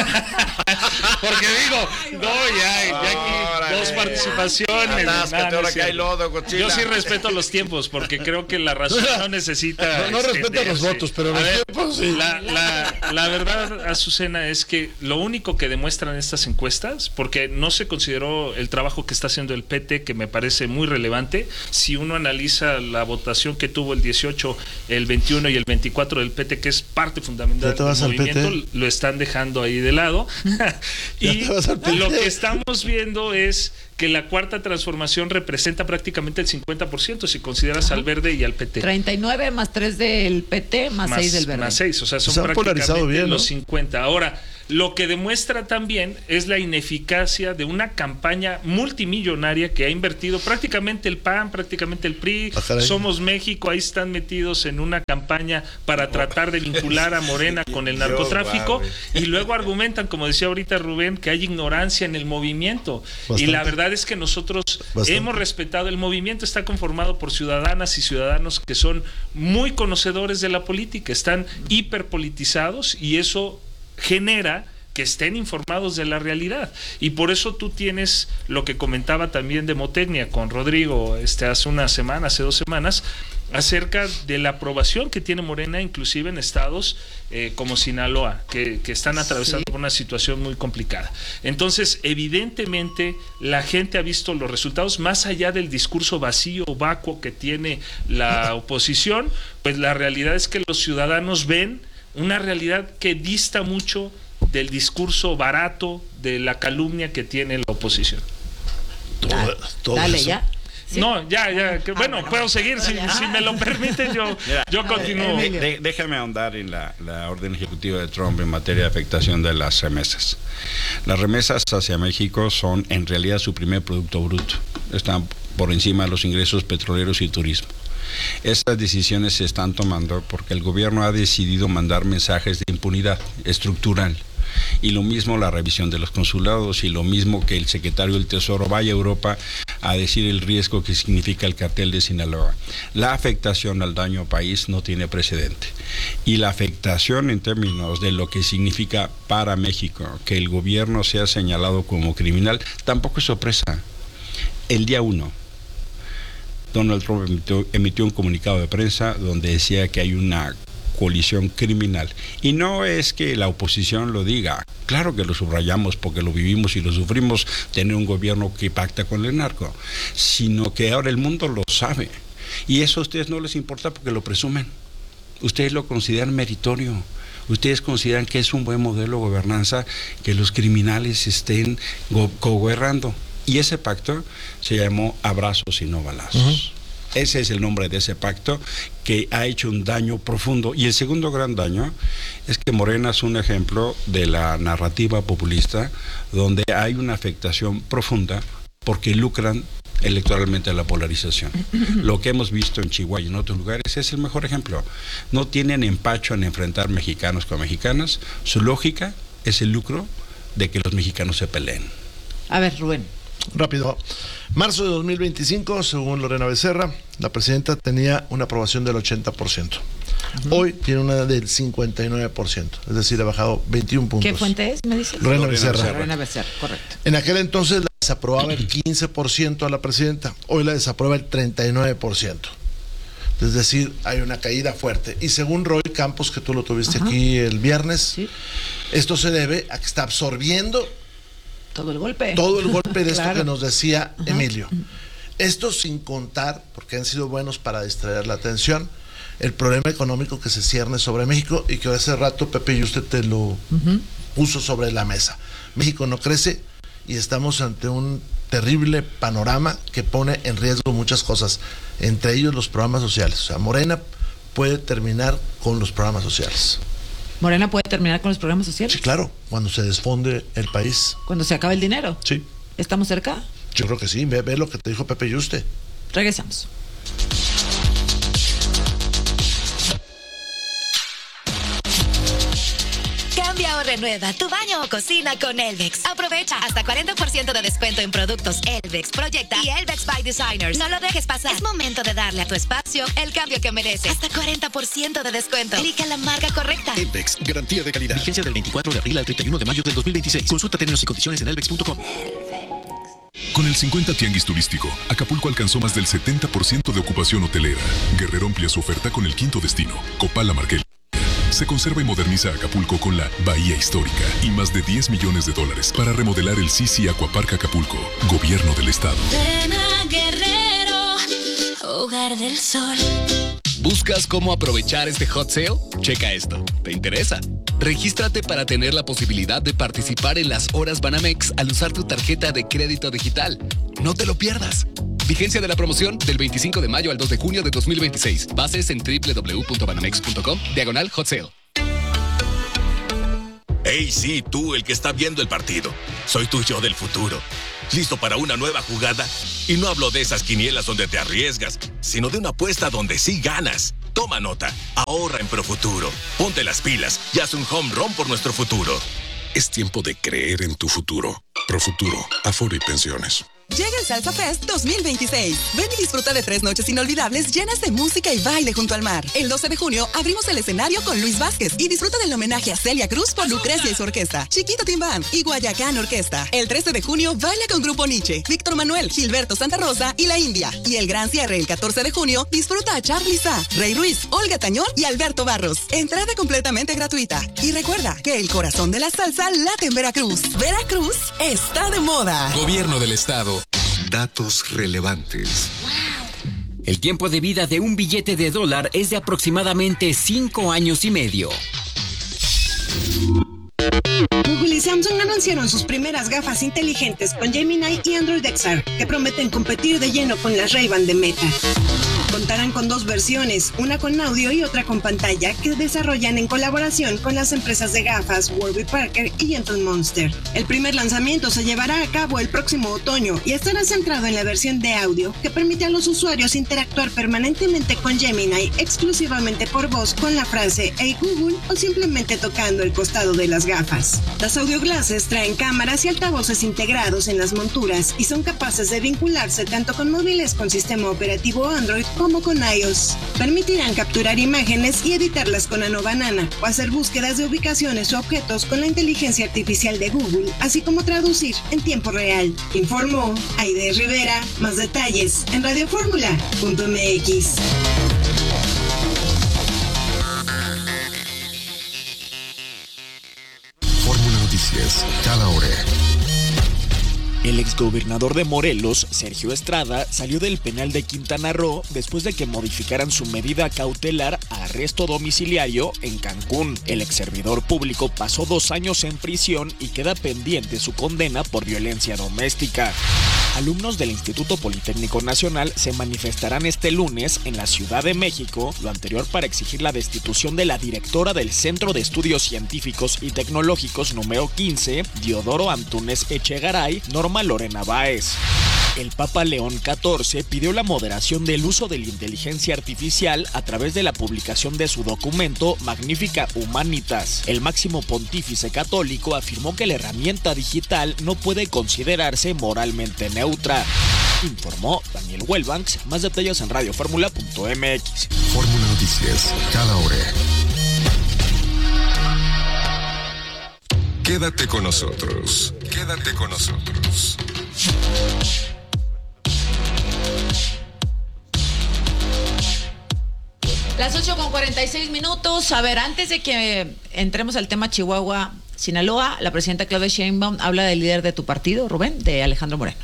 porque digo, no, ya, ya aquí dos participaciones. Atáscate, ahora que hay lodo, Godzilla. Yo sí respeto los tiempos, porque creo que la razón no necesita. No, no respeto los votos, pero los ver, tiempos sí. La, la, la verdad, Azucena, es que lo único que demuestran estas encuestas, porque no se consideró el trabajo que está haciendo el P T, que me parece muy relevante, si uno analiza la votación que tuvo el dieciocho, el veintiuno y el veinticuatro del P T, que es parte fundamental del movimiento, lo están dejando ahí de lado. Y lo que estamos viendo es que la cuarta transformación representa prácticamente el cincuenta por ciento si consideras Ajá. al Verde y al P T. treinta y nueve más tres del P T más, más seis del Verde. Más seis, o sea, son prácticamente bien, ¿no? Los cincuenta. Ahora, lo que demuestra también es la ineficacia de una campaña multimillonaria que ha invertido prácticamente el P A N, prácticamente el P R I, ah, Somos México, ahí están metidos en una campaña para tratar de vincular a Morena con el narcotráfico y luego argumentan, como decía ahorita Rubén, que hay ignorancia en el movimiento. Bastante. Y la verdad es que nosotros Bastante. hemos respetado, el movimiento está conformado por ciudadanas y ciudadanos que son muy conocedores de la política, están hiperpolitizados y eso genera que estén informados de la realidad, y por eso tú tienes lo que comentaba también de Motecnia con Rodrigo este hace una semana, hace dos semanas, acerca de la aprobación que tiene Morena inclusive en estados eh, como Sinaloa, que, que están atravesando sí. por una situación muy complicada. Entonces, evidentemente, la gente ha visto los resultados, más allá del discurso vacío, vacuo que tiene la oposición, pues la realidad es que los ciudadanos ven una realidad que dista mucho del discurso barato, de la calumnia que tiene la oposición. Todo, todo Dale, eso. ¿Ya? ¿Sí? No, ya, ya. Que, ah, bueno, bueno, puedo seguir. Si, si me lo permiten, yo, Mira, yo continúo. De, de, déjame ahondar en la, la orden ejecutiva de Trump en materia de afectación de las remesas. Las remesas hacia México son en realidad su primer producto bruto. Están por encima de los ingresos petroleros y turismo. Estas decisiones se están tomando porque el gobierno ha decidido mandar mensajes de impunidad estructural. Y lo mismo la revisión de los consulados y lo mismo que el secretario del Tesoro vaya a Europa a decir el riesgo que significa el cartel de Sinaloa. La afectación al daño país no tiene precedente. Y la afectación en términos de lo que significa para México que el gobierno sea señalado como criminal tampoco es sorpresa. El día uno, Donald Trump emitió, emitió un comunicado de prensa donde decía que hay una coalición criminal. Y no es que la oposición lo diga, claro que lo subrayamos porque lo vivimos y lo sufrimos, tener un gobierno que pacta con el narco, sino que ahora el mundo lo sabe. Y eso a ustedes no les importa porque lo presumen. Ustedes lo consideran meritorio. Ustedes consideran que es un buen modelo de gobernanza que los criminales estén go- gobernando. Y ese pacto se llamó Abrazos y no balazos. Uh-huh. Ese es el nombre de ese pacto que ha hecho un daño profundo. Y el segundo gran daño es que Morena es un ejemplo de la narrativa populista donde hay una afectación profunda porque lucran electoralmente a la polarización. Lo que hemos visto en Chihuahua y en otros lugares es el mejor ejemplo. No tienen empacho en enfrentar mexicanos con mexicanas. Su lógica es el lucro de que los mexicanos se peleen. A ver, Rubén. Rápido. Marzo de dos mil veinticinco, según Lorena Becerra, la presidenta tenía una aprobación del ochenta por ciento. Uh-huh. Hoy tiene una del cincuenta y nueve por ciento, es decir, ha bajado veintiún puntos. ¿Qué fuente es, me dices? Lorena, Lorena Becerra. Becerra. Lorena Becerra, correcto. En aquel entonces la desaprobaba el quince por ciento a la presidenta, hoy la desaprueba el treinta y nueve por ciento. Es decir, hay una caída fuerte. Y según Roy Campos, que tú lo tuviste Ajá. aquí el viernes, ¿sí? Esto se debe a que está absorbiendo todo el golpe. Todo el golpe de claro. esto que nos decía Ajá. Emilio. Esto sin contar, porque han sido buenos para distraer la atención, el problema económico que se cierne sobre México y que hace rato Pepe y usted te lo uh-huh. puso sobre la mesa. México no crece y estamos ante un terrible panorama que pone en riesgo muchas cosas, entre ellos los programas sociales. O sea, Morena puede terminar con los programas sociales. ¿Morena puede terminar con los programas sociales? Sí, claro, cuando se desfonde el país. ¿Cuando se acabe el dinero? Sí. ¿Estamos cerca? Yo creo que sí, ve, ve lo que te dijo Pepe y usted. Regresamos. Cambia o renueva tu baño o cocina con Elvex. Aprovecha hasta cuarenta por ciento de descuento en productos Elvex, Proyecta y Elvex by Designers. No lo dejes pasar. Es momento de darle a tu espacio el cambio que merece. Hasta cuarenta por ciento de descuento. Elige la marca correcta. Elvex, garantía de calidad. Vigencia del veinticuatro de abril al treinta y uno de mayo del dos mil veintiséis. Consulta términos y condiciones en elvex punto com. Con el cincuenta Tianguis Turístico, Acapulco alcanzó más del setenta por ciento de ocupación hotelera. Guerrero amplía su oferta con el quinto destino, Copala Marqués. Se conserva y moderniza Acapulco con la Bahía Histórica y más de diez millones de dólares para remodelar el Sisi Aquapark Acapulco, Gobierno del Estado. Ven a Guerrero, hogar del sol. ¿Buscas cómo aprovechar este hot sale? Checa esto. ¿Te interesa? Regístrate para tener la posibilidad de participar en las horas Banamex al usar tu tarjeta de crédito digital. No te lo pierdas. Vigencia de la promoción del veinticinco de mayo al dos de junio de dos mil veintiséis. Bases en doble u doble u doble u punto banamex punto com, diagonal hot sale. Hey, sí, tú, el que está viendo el partido. Soy tu yo del futuro. ¿Listo para una nueva jugada? Y no hablo de esas quinielas donde te arriesgas, sino de una apuesta donde sí ganas. Toma nota, ahorra en Profuturo. Ponte las pilas y haz un home run por nuestro futuro. Es tiempo de creer en tu futuro. Profuturo, Afore y Pensiones. Llega el Salsa Fest dos mil veintiséis. Ven y disfruta de tres noches inolvidables llenas de música y baile junto al mar. El doce de junio abrimos el escenario con Luis Vázquez y disfruta del homenaje a Celia Cruz por Lucrecia y su orquesta, Chiquito Timbán y Guayacán Orquesta. El trece de junio baila con Grupo Nietzsche, Víctor Manuel, Gilberto Santa Rosa y La India. Y el gran cierre el catorce de junio disfruta a Charly Sá, Rey Ruiz, Olga Tañón y Alberto Barros. Entrada completamente gratuita. Y recuerda que el corazón de la salsa late en Veracruz. Veracruz está de moda. Gobierno del Estado. Datos relevantes. El tiempo de vida de un billete de dólar es de aproximadamente cinco años y medio. Google y Samsung anunciaron sus primeras gafas inteligentes con Gemini y Android X R, que prometen competir de lleno con las Ray-Ban de Meta. Contarán con dos versiones, una con audio y otra con pantalla, que desarrollan en colaboración con las empresas de gafas Warby Parker y Gentle Monster. El primer lanzamiento se llevará a cabo el próximo otoño y estará centrado en la versión de audio, que permite a los usuarios interactuar permanentemente con Gemini exclusivamente por voz con la frase "Hey Google" o simplemente tocando el costado de las gafas. Las audio glasses traen cámaras y altavoces integrados en las monturas y son capaces de vincularse tanto con móviles con sistema operativo Android como con iOS. Permitirán capturar imágenes y editarlas con Nano Banana o hacer búsquedas de ubicaciones o objetos con la inteligencia artificial de Google, así como traducir en tiempo real. Informó Aide Rivera. Más detalles en radio fórmula punto m x. Fórmula Noticias, cada hora. El exgobernador de Morelos, Sergio Estrada, salió del penal de Quintana Roo después de que modificaran su medida cautelar a arresto domiciliario en Cancún. El exservidor público pasó dos años en prisión y queda pendiente su condena por violencia doméstica. Alumnos del Instituto Politécnico Nacional se manifestarán este lunes en la Ciudad de México, lo anterior para exigir la destitución de la directora del Centro de Estudios Científicos y Tecnológicos número quince, Diodoro Antúnez Echegaray, Norma Lorena Báez. El Papa León catorce pidió la moderación del uso de la inteligencia artificial a través de la publicación de su documento Magnificat Humanitas. El máximo pontífice católico afirmó que la herramienta digital no puede considerarse moralmente neutra. Informó Daniel Wellbanks. Más detalles en radio fórmula punto m x. Fórmula Noticias, cada hora. Quédate con nosotros. Quédate con nosotros. Las ocho con cuarenta y seis minutos. A ver, antes de que entremos al tema Chihuahua, Sinaloa, la presidenta Claudia Sheinbaum habla del líder de tu partido, Rubén, de Alejandro Moreno.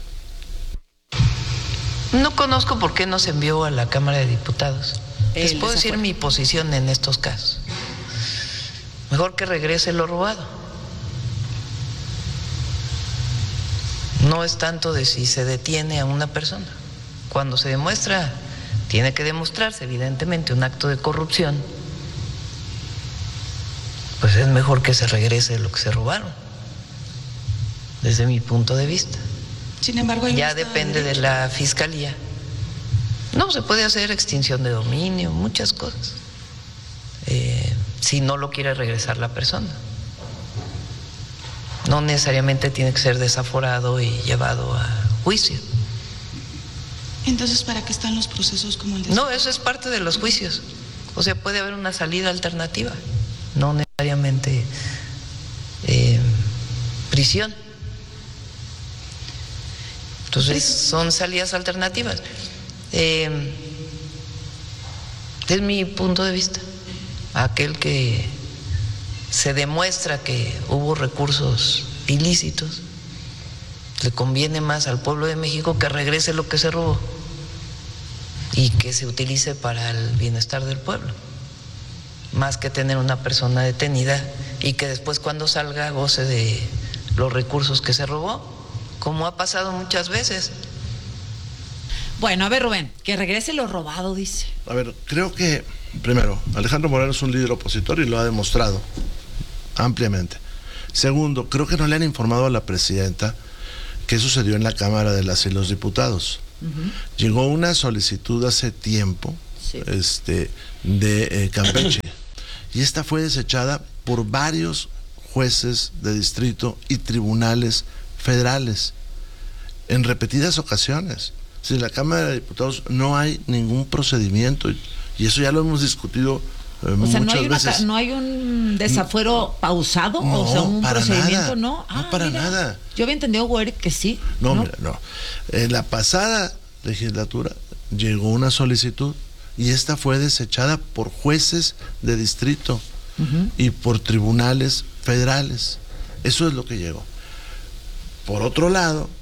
No conozco por qué no se envió a la Cámara de Diputados. Les puedo decir mi posición en estos casos. Mejor que regrese lo robado. No es tanto de si se detiene a una persona. Cuando se demuestra, tiene que demostrarse evidentemente un acto de corrupción, pues es mejor que se regrese lo que se robaron, desde mi punto de vista. Sin embargo, ya depende de la Fiscalía. No, se puede hacer extinción de dominio, muchas cosas, eh, si no lo quiere regresar la persona. No necesariamente tiene que ser desaforado y llevado a juicio. Entonces, ¿para qué están los procesos como el de... No, eso es parte de los juicios. O sea, puede haber una salida alternativa, no necesariamente eh, prisión. Entonces, son salidas alternativas. Eh, desde mi punto de vista, aquel que se demuestra que hubo recursos ilícitos, le conviene más al pueblo de México que regrese lo que se robó. y que se utilice para el bienestar del pueblo, más que tener una persona detenida y que después cuando salga goce de los recursos que se robó, como ha pasado muchas veces. Bueno, a ver, Rubén, que regrese lo robado, dice. A ver, creo que, primero, Alejandro Moreno es un líder opositor y lo ha demostrado ampliamente. Segundo, creo que no le han informado a la presidenta qué sucedió en la Cámara de las y los Diputados. Uh-huh. Llegó una solicitud hace tiempo, sí. este, de eh, Campeche, y esta fue desechada por varios jueces de distrito y tribunales federales en repetidas ocasiones. Si en la Cámara de Diputados no hay ningún procedimiento, y eso ya lo hemos discutido eh, o muchas sea, no hay una, veces. ¿no hay un desafuero no, pausado? No, o sea, un para procedimiento, nada, ¿no? Ah, no, para mira, nada. Yo había entendido, güey, que sí. No, no, mira, no. En la pasada legislatura llegó una solicitud y esta fue desechada por jueces de distrito uh-huh. y por tribunales federales. Eso es lo que llegó. Por otro lado,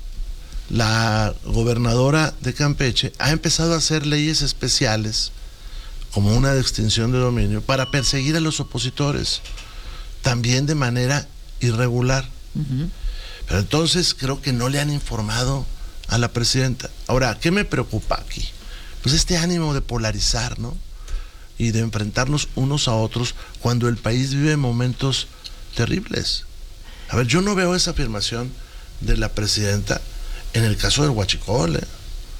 la gobernadora de Campeche ha empezado a hacer leyes especiales como una de extinción de dominio para perseguir a los opositores, también de manera irregular. Uh-huh. Pero entonces creo que no le han informado a la presidenta. Ahora, ¿qué me preocupa aquí? Pues este ánimo de polarizar, ¿no? Y de enfrentarnos unos a otros cuando el país vive momentos terribles. A ver, yo no veo esa afirmación de la presidenta en el caso del Huachicol, ¿eh?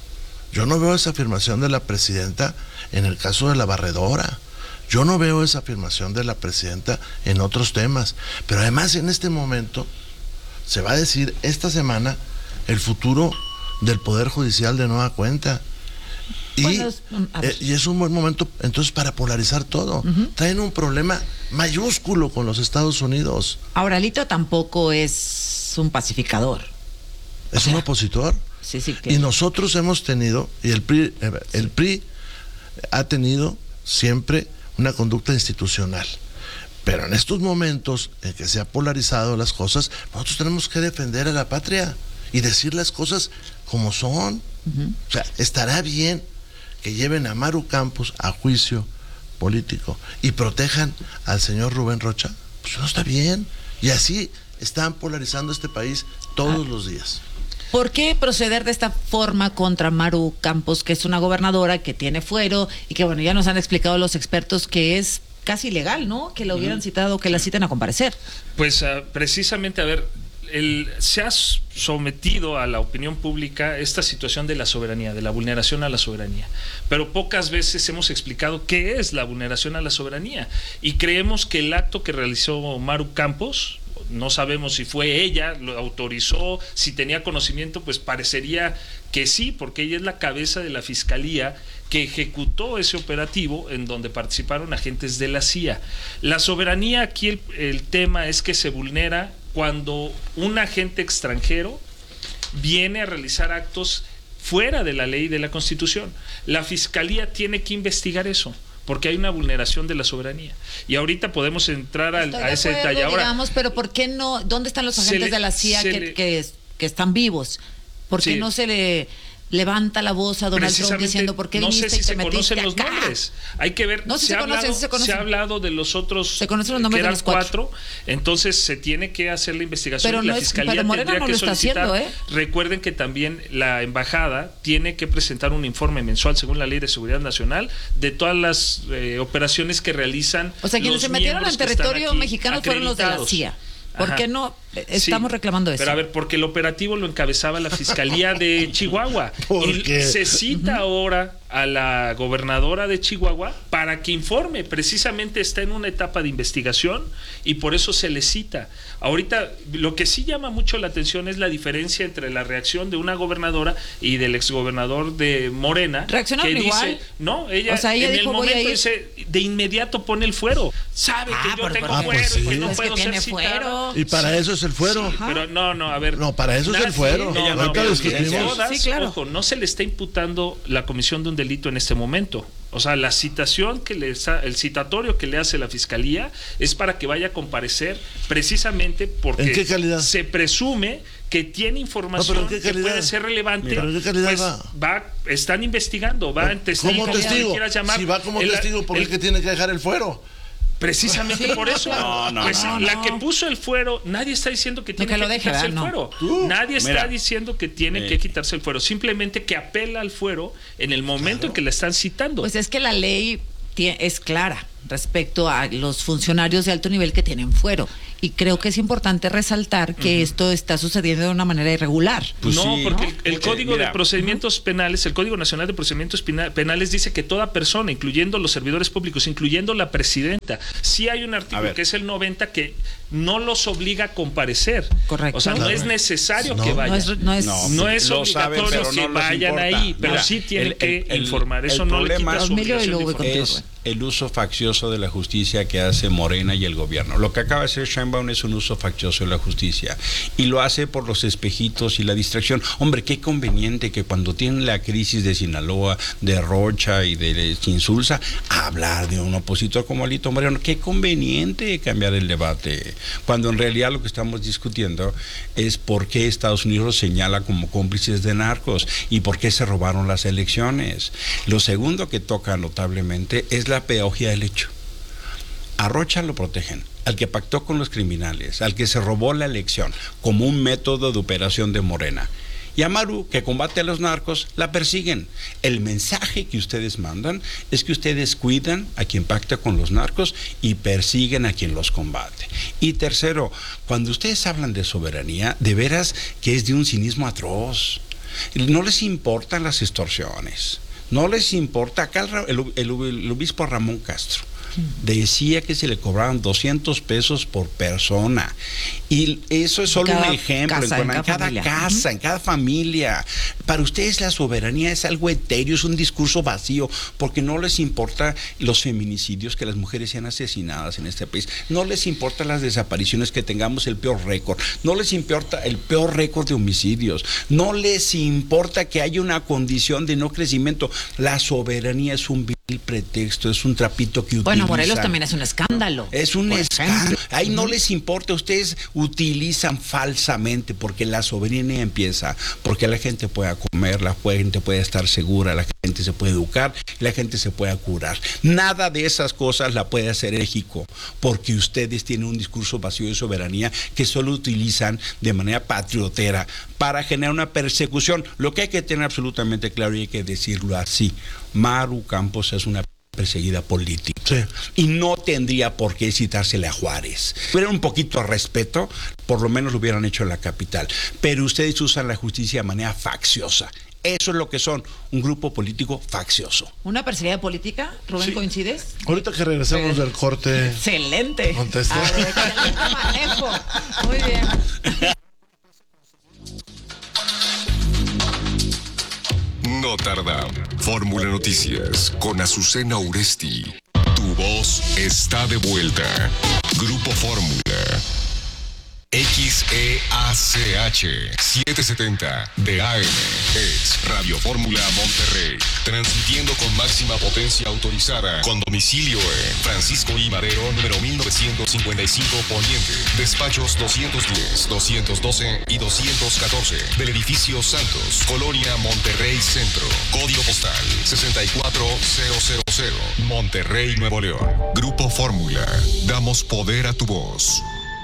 Yo no veo esa afirmación de la presidenta en el caso de la barredora. Yo no veo esa afirmación de la presidenta en otros temas. Pero además en este momento se va a decir esta semana el futuro del Poder Judicial de nueva cuenta. Y, bueno, eh, y es un buen momento entonces para polarizar todo. Uh-huh. Traen un problema mayúsculo con los Estados Unidos. Ahora, Alito tampoco es un pacificador. Es o sea, un opositor. Sí, sí, que... Y nosotros hemos tenido, y el P R I, el P R I ha tenido siempre una conducta institucional. Pero en estos momentos en que se ha polarizado las cosas, nosotros tenemos que defender a la patria y decir las cosas como son. Uh-huh. O sea, estará bien que lleven a Maru Campos a juicio político y protejan al señor Rubén Rocha. Pues no está bien. Y así están polarizando este país todos ah. los días. ¿Por qué proceder de esta forma contra Maru Campos, que es una gobernadora que tiene fuero y que, bueno, ya nos han explicado los expertos que es casi ilegal, ¿no? Que la hubieran citado, que la citen a comparecer. Pues uh, precisamente, a ver, el, se ha sometido a la opinión pública esta situación de la soberanía, de la vulneración a la soberanía, pero pocas veces hemos explicado qué es la vulneración a la soberanía, y creemos que el acto que realizó Maru Campos, no sabemos si fue ella, lo autorizó, si tenía conocimiento, pues parecería que sí, porque ella es la cabeza de la fiscalía que ejecutó ese operativo en donde participaron agentes de la C I A. La soberanía aquí, el, el tema es que se vulnera cuando un agente extranjero viene a realizar actos fuera de la ley y de la Constitución. La fiscalía tiene que investigar eso, porque hay una vulneración de la soberanía. Y ahorita podemos entrar al, a ese acuerdo, detalle. Ahora, digamos, pero ¿por qué no? ¿Dónde están los agentes le, de la C I A que, le, que, que están vivos? ¿Por qué sí. no se le levanta la voz a Donald Trump diciendo por qué no viniste sé si y te se conocen los acá? nombres. Hay que ver. No sé se, si ha se conocen, hablado, si se conocen. se ha hablado de los otros. Se conocen los nombres que eran de los cuatro. cuatro. Entonces se tiene que hacer la investigación. Pero y la no es, fiscalía pero Morena tendría no que lo está solicitar. haciendo, ¿eh? Recuerden que también la embajada tiene que presentar un informe mensual según la Ley de Seguridad Nacional de todas las eh, operaciones que realizan. O sea, quienes se metieron en territorio mexicano fueron los de la C I A. ¿Por Ajá. qué no estamos sí, reclamando eso? Pero a ver, porque el operativo lo encabezaba la Fiscalía de Chihuahua. Y se cita uh-huh. ahora a la gobernadora de Chihuahua para que informe. Precisamente está en una etapa de investigación y por eso se le cita. Ahorita, lo que sí llama mucho la atención es la diferencia entre la reacción de una gobernadora y del exgobernador de Morena. ¿Reaccionaron que igual? Dice, no, ella, o sea, ella en dijo, el momento voy a ir. dice, de inmediato pone el fuero. Sabe ah, que yo por, tengo ah, fuero pues sí. y que no es puedo que ser tiene citada. Fuero. Y para sí. eso es el fuero. Sí, pero no, no, a ver. No, para eso es el fuero. No, no, no, no, todas, sí, claro. Ojo, no se le está imputando la comisión de un delito en este momento. O sea, la citación que le el citatorio que le hace la fiscalía es para que vaya a comparecer precisamente porque ¿En qué calidad? se presume que tiene información no, que puede ser relevante, Mira, ¿qué calidad pues va? va, están investigando, va en testigo, ¿Cómo testigo? Llamar, si va como el, testigo, ¿por qué el, que tiene que dejar el fuero? Precisamente sí, por eso. No, no, pues no, la no. que puso el fuero, nadie está diciendo que tiene no, que, que, lo deje, quitarse el no. fuero. Uh, nadie está mira. diciendo que tiene Sí. que quitarse el fuero. Simplemente que apela al fuero en el momento claro. en que la están citando. Pues es que la ley es clara respecto a los funcionarios de alto nivel que tienen fuero. Y creo que es importante resaltar que uh-huh. esto está sucediendo de una manera irregular. Pues no, sí, porque ¿no? el, el porque, Código mira, de Procedimientos uh-huh. Penales, el Código Nacional de Procedimientos Penales dice que toda persona, incluyendo los servidores públicos, incluyendo la presidenta, sí hay un artículo que es el noventa que no los obliga a comparecer. Correcto. O sea, no, no es necesario no, que vayan. No es, no es, no, no es obligatorio saben, que no vayan ahí, pero Mira, sí tienen el, el, que el, informar. Eso el no le quita su obligación de es el uso faccioso de la justicia que hace Morena y el gobierno. Lo que acaba de hacer Sheinbaum es un uso faccioso de la justicia y lo hace por los espejitos y la distracción. Hombre, qué conveniente que cuando tienen la crisis de Sinaloa, de Rocha y de Insulza, hablar de un opositor como Alito Moreno. Qué conveniente cambiar el debate, cuando en realidad lo que estamos discutiendo es por qué Estados Unidos señala como cómplices de narcos y por qué se robaron las elecciones. Lo segundo que toca notablemente es la pedagogía del hecho. A Rocha lo protegen, al que pactó con los criminales, al que se robó la elección como un método de operación de Morena. Y a Maru, que combate a los narcos, la persiguen. El mensaje que ustedes mandan es que ustedes cuidan a quien pacta con los narcos y persiguen a quien los combate. Y tercero, cuando ustedes hablan de soberanía, de veras que es de un cinismo atroz. No les importan las extorsiones. No les importa. Acá el, el, el, el obispo Ramón Castro decía que se le cobraban doscientos pesos por persona y eso es solo cada un ejemplo casa, en, en, en cada, cada casa, uh-huh. en cada familia. Para ustedes la soberanía es algo etéreo, es un discurso vacío, porque no les importa los feminicidios, que las mujeres sean asesinadas en este país, no les importa las desapariciones, que tengamos el peor récord, no les importa el peor récord de homicidios, no les importa que haya una condición de no crecimiento. La soberanía es un vil pretexto, es un trapito que bueno, utilizan. Morelos también es un escándalo. Es un escándalo. Ahí no les importa, ustedes utilizan falsamente, porque la soberanía empieza porque la gente pueda comer, la gente puede estar segura, la gente se puede educar, la gente se pueda curar. Nada de esas cosas la puede hacer México, porque ustedes tienen un discurso vacío de soberanía que solo utilizan de manera patriotera para generar una persecución. Lo que hay que tener absolutamente claro, y hay que decirlo así, Maru Campos es una perseguida política. Sí. Y no tendría por qué citársele a Juárez. Hubiera un poquito de respeto, por lo menos lo hubieran hecho en la capital. Pero ustedes usan la justicia de manera facciosa. Eso es lo que son, un grupo político faccioso. ¿Una perseguida política? Rubén, sí. ¿Coincides? Ahorita que regresemos del corte. Excelente. Contesta. A ver, excelente manejo. Muy bien. No tarda. Fórmula Noticias con Azucena Uresti. Tu voz está de vuelta. Grupo Fórmula. X E A C H setecientos setenta de A M es Radio Fórmula Monterrey, transmitiendo con máxima potencia autorizada, con domicilio en Francisco I. Madero, número mil novecientos cincuenta y cinco Poniente, despachos doscientos diez, doscientos doce y doscientos catorce, del edificio Santos, Colonia Monterrey Centro, código postal sesenta y cuatro mil, Monterrey, Nuevo León. Grupo Fórmula, damos poder a tu voz.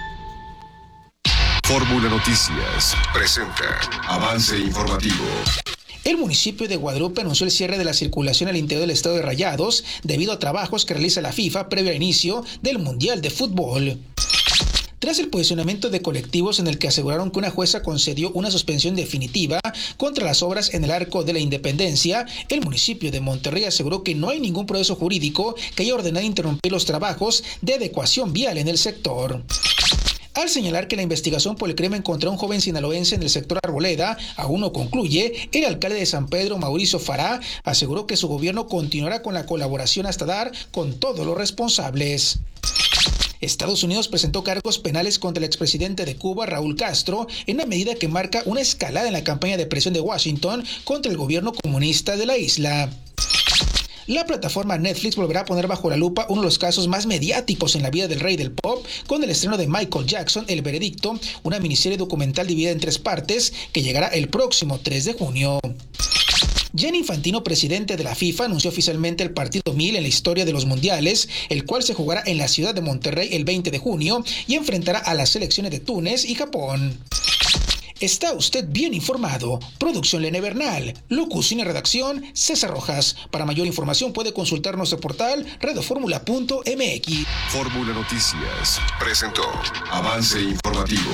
Fórmula Noticias presenta avance informativo. El municipio de Guadalupe anunció el cierre de la circulación al interior del estado de Rayados debido a trabajos que realiza la FIFA previo al inicio del Mundial de Fútbol. Tras el posicionamiento de colectivos en el que aseguraron que una jueza concedió una suspensión definitiva contra las obras en el Arco de la Independencia, el municipio de Monterrey aseguró que no hay ningún proceso jurídico que haya ordenado interrumpir los trabajos de adecuación vial en el sector. Al señalar que la investigación por el crimen contra un joven sinaloense en el sector Arboleda aún no concluye, el alcalde de San Pedro, Mauricio Fará, aseguró que su gobierno continuará con la colaboración hasta dar con todos los responsables. Estados Unidos presentó cargos penales contra el expresidente de Cuba, Raúl Castro, en una medida que marca una escalada en la campaña de presión de Washington contra el gobierno comunista de la isla. La plataforma Netflix volverá a poner bajo la lupa uno de los casos más mediáticos en la vida del rey del pop, con el estreno de Michael Jackson, El Veredicto, una miniserie documental dividida en tres partes que llegará el próximo tres de junio. Gianni Infantino, presidente de la FIFA, anunció oficialmente el partido mil en la historia de los mundiales, el cual se jugará en la ciudad de Monterrey el veinte de junio y enfrentará a las selecciones de Túnez y Japón. Está usted bien informado. Producción Lene Bernal. Locución y redacción César Rojas. Para mayor información puede consultar nuestro portal radioformula punto m x. Fórmula Noticias presentó Avance Informativo.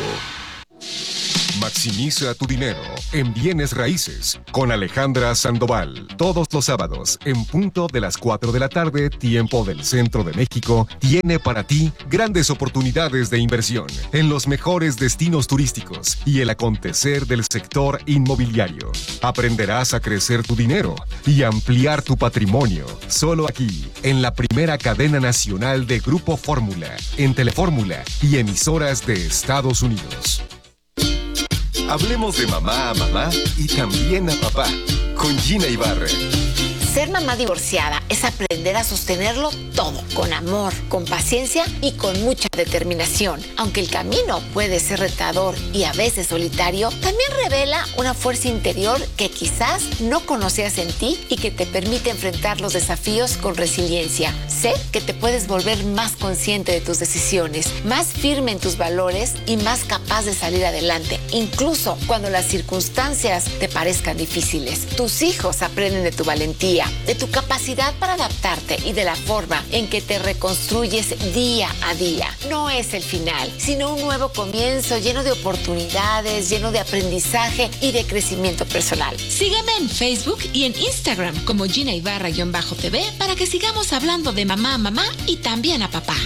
Maximiza tu dinero en bienes raíces con Alejandra Sandoval. Todos los sábados, en punto de las cuatro de la tarde, tiempo del Centro de México, tiene para ti grandes oportunidades de inversión en los mejores destinos turísticos y el acontecer del sector inmobiliario. Aprenderás a crecer tu dinero y ampliar tu patrimonio. Solo aquí, en la primera cadena nacional de Grupo Fórmula, en Telefórmula y emisoras de Estados Unidos. Hablemos de mamá a mamá y también a papá, con Gina Ibarra. Ser mamá divorciada es aprender a sostenerlo todo, con amor, con paciencia y con mucha determinación. Aunque el camino puede ser retador y a veces solitario, también revela una fuerza interior que quizás no conocías en ti y que te permite enfrentar los desafíos con resiliencia. Sé que te puedes volver más consciente de tus decisiones, más firme en tus valores y más capaz de salir adelante, incluso cuando las circunstancias te parezcan difíciles. Tus hijos aprenden de tu valentía, de tu capacidad para adaptarte y de la forma en que te reconstruyes día a día. No es el final, sino un nuevo comienzo lleno de oportunidades, lleno de aprendizaje y de crecimiento personal. Sígueme en Facebook y en Instagram como Gina Ibarra-T V para que sigamos hablando de mamá a mamá y también a papá.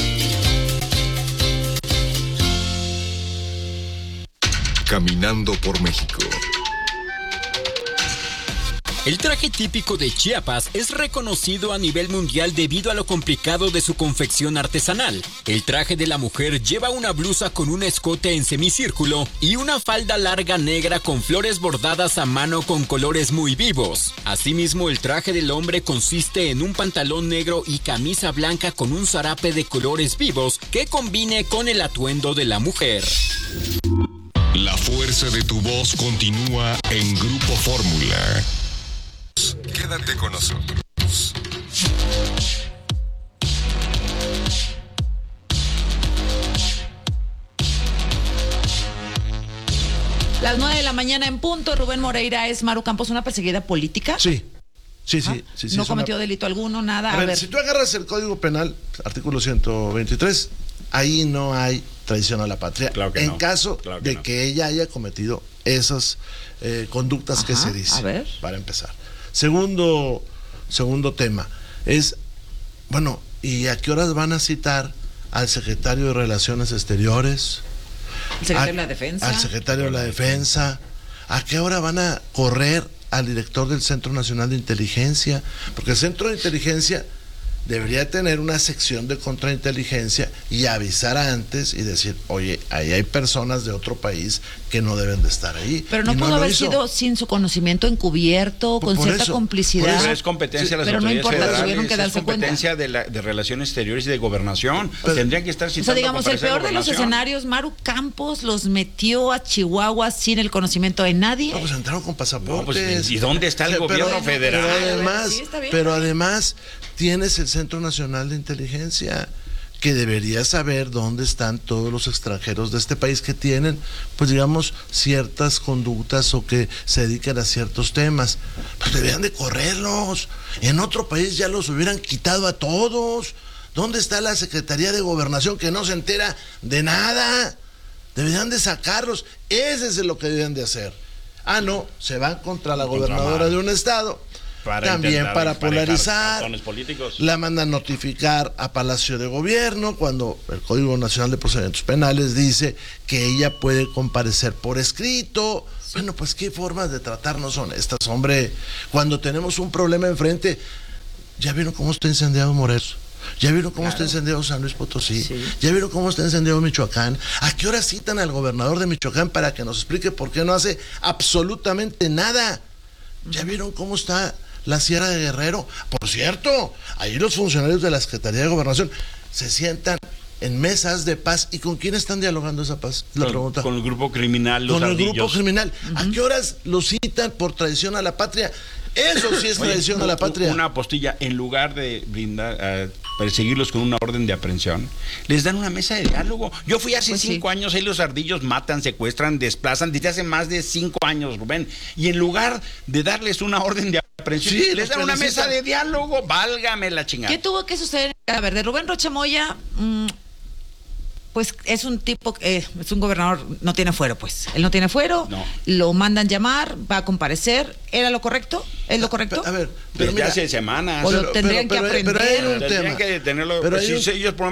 Caminando por México. El traje típico de Chiapas es reconocido a nivel mundial debido a lo complicado de su confección artesanal. El traje de la mujer lleva una blusa con un escote en semicírculo y una falda larga negra con flores bordadas a mano con colores muy vivos. Asimismo, el traje del hombre consiste en un pantalón negro y camisa blanca con un zarape de colores vivos que combine con el atuendo de la mujer. La fuerza de tu voz continúa en Grupo Fórmula. Quédate con nosotros. Las nueve de la mañana en punto. Rubén Moreira, ¿es Maru Campos una perseguida política? Sí. Sí, sí, ¿Ah? sí, sí. No cometió una... delito alguno, nada. A, a ver, ver, si tú agarras el Código Penal, artículo ciento veintitrés, ahí no hay traición a la patria. Claro que en no. caso claro que de no. que ella haya cometido esas eh, conductas Ajá, que se dice. A ver. Para empezar. Segundo, segundo tema es, bueno, ¿y a qué horas van a citar al secretario de Relaciones Exteriores? El secretario a, de la Defensa. Al secretario de la Defensa. ¿A qué hora van a correr al director del Centro Nacional de Inteligencia? Porque el Centro de Inteligencia debería tener una sección de contrainteligencia y avisar antes y decir, oye, ahí hay personas de otro país que no deben de estar ahí. Pero no y pudo no haber hizo. sido sin su conocimiento encubierto, con por cierta eso, complicidad. Pero es competencia de las pero no autoridades importa, federales, tuvieron que darse es competencia de, la, de Relaciones Exteriores y de Gobernación. Pero, Tendrían que estar citando. O sea, digamos, el peor de los Gobernación. escenarios, Maru Campos los metió a Chihuahua sin el conocimiento de nadie. No, pues entraron con pasaportes. No, pues, ¿y dónde está el o sea, gobierno pero, federal? Pero además, Sí, está bien. pero además tienes el Centro Nacional de Inteligencia, que debería saber dónde están todos los extranjeros de este país que tienen, pues digamos, ciertas conductas o que se dedican a ciertos temas. Pues deberían de correrlos. En otro país ya los hubieran quitado a todos. ¿Dónde está la Secretaría de Gobernación que no se entera de nada? Deberían de sacarlos. Ese es lo que deberían de hacer. Ah, no, se van contra la Contra gobernadora mal. de un estado. Para También para polarizar, razones políticos. la mandan notificar a Palacio de Gobierno cuando el Código Nacional de Procedimientos Penales dice que ella puede comparecer por escrito. Sí. Bueno, pues qué formas de tratarnos son estas, hombre. Cuando tenemos un problema enfrente, ¿ya vieron cómo está incendiado Morelos? ¿Ya vieron cómo Claro. está incendiado San Luis Potosí? Sí. ¿Ya vieron cómo está incendiado Michoacán? ¿A qué hora citan al gobernador de Michoacán para que nos explique por qué no hace absolutamente nada? ¿Ya vieron cómo está la Sierra de Guerrero. Por cierto, ahí los funcionarios de la Secretaría de Gobernación se sientan en mesas de paz. ¿Y con quién están dialogando esa paz? La con, pregunta. Con el grupo criminal, los Con ardillos. el grupo criminal. Uh-huh. ¿A qué horas los citan por traición a la patria? Eso sí es traición Oye, a la patria. Una apostilla, en lugar de brindar, uh, perseguirlos con una orden de aprehensión, les dan una mesa de diálogo. Yo fui hace pues cinco sí. años, ahí los ardillos matan, secuestran, desplazan, desde hace más de cinco años, Rubén. Y en lugar de darles una orden de aprehensión, sí, les dan una mesa de diálogo. Válgame la chingada. ¿Qué tuvo que suceder? A ver, de Rubén Rocha Moya... Mmm... Pues es un tipo, eh, es un gobernador, no tiene fuero, pues. Él no tiene fuero, no. Lo mandan llamar, va a comparecer. ¿Era lo correcto? ¿Es lo correcto? A ver, pero mira, hace semanas. O lo tendrían pero, pero, que aprender. Pero hay un tendrían tema. que tenerlo. Pero pues, hay si un... ellos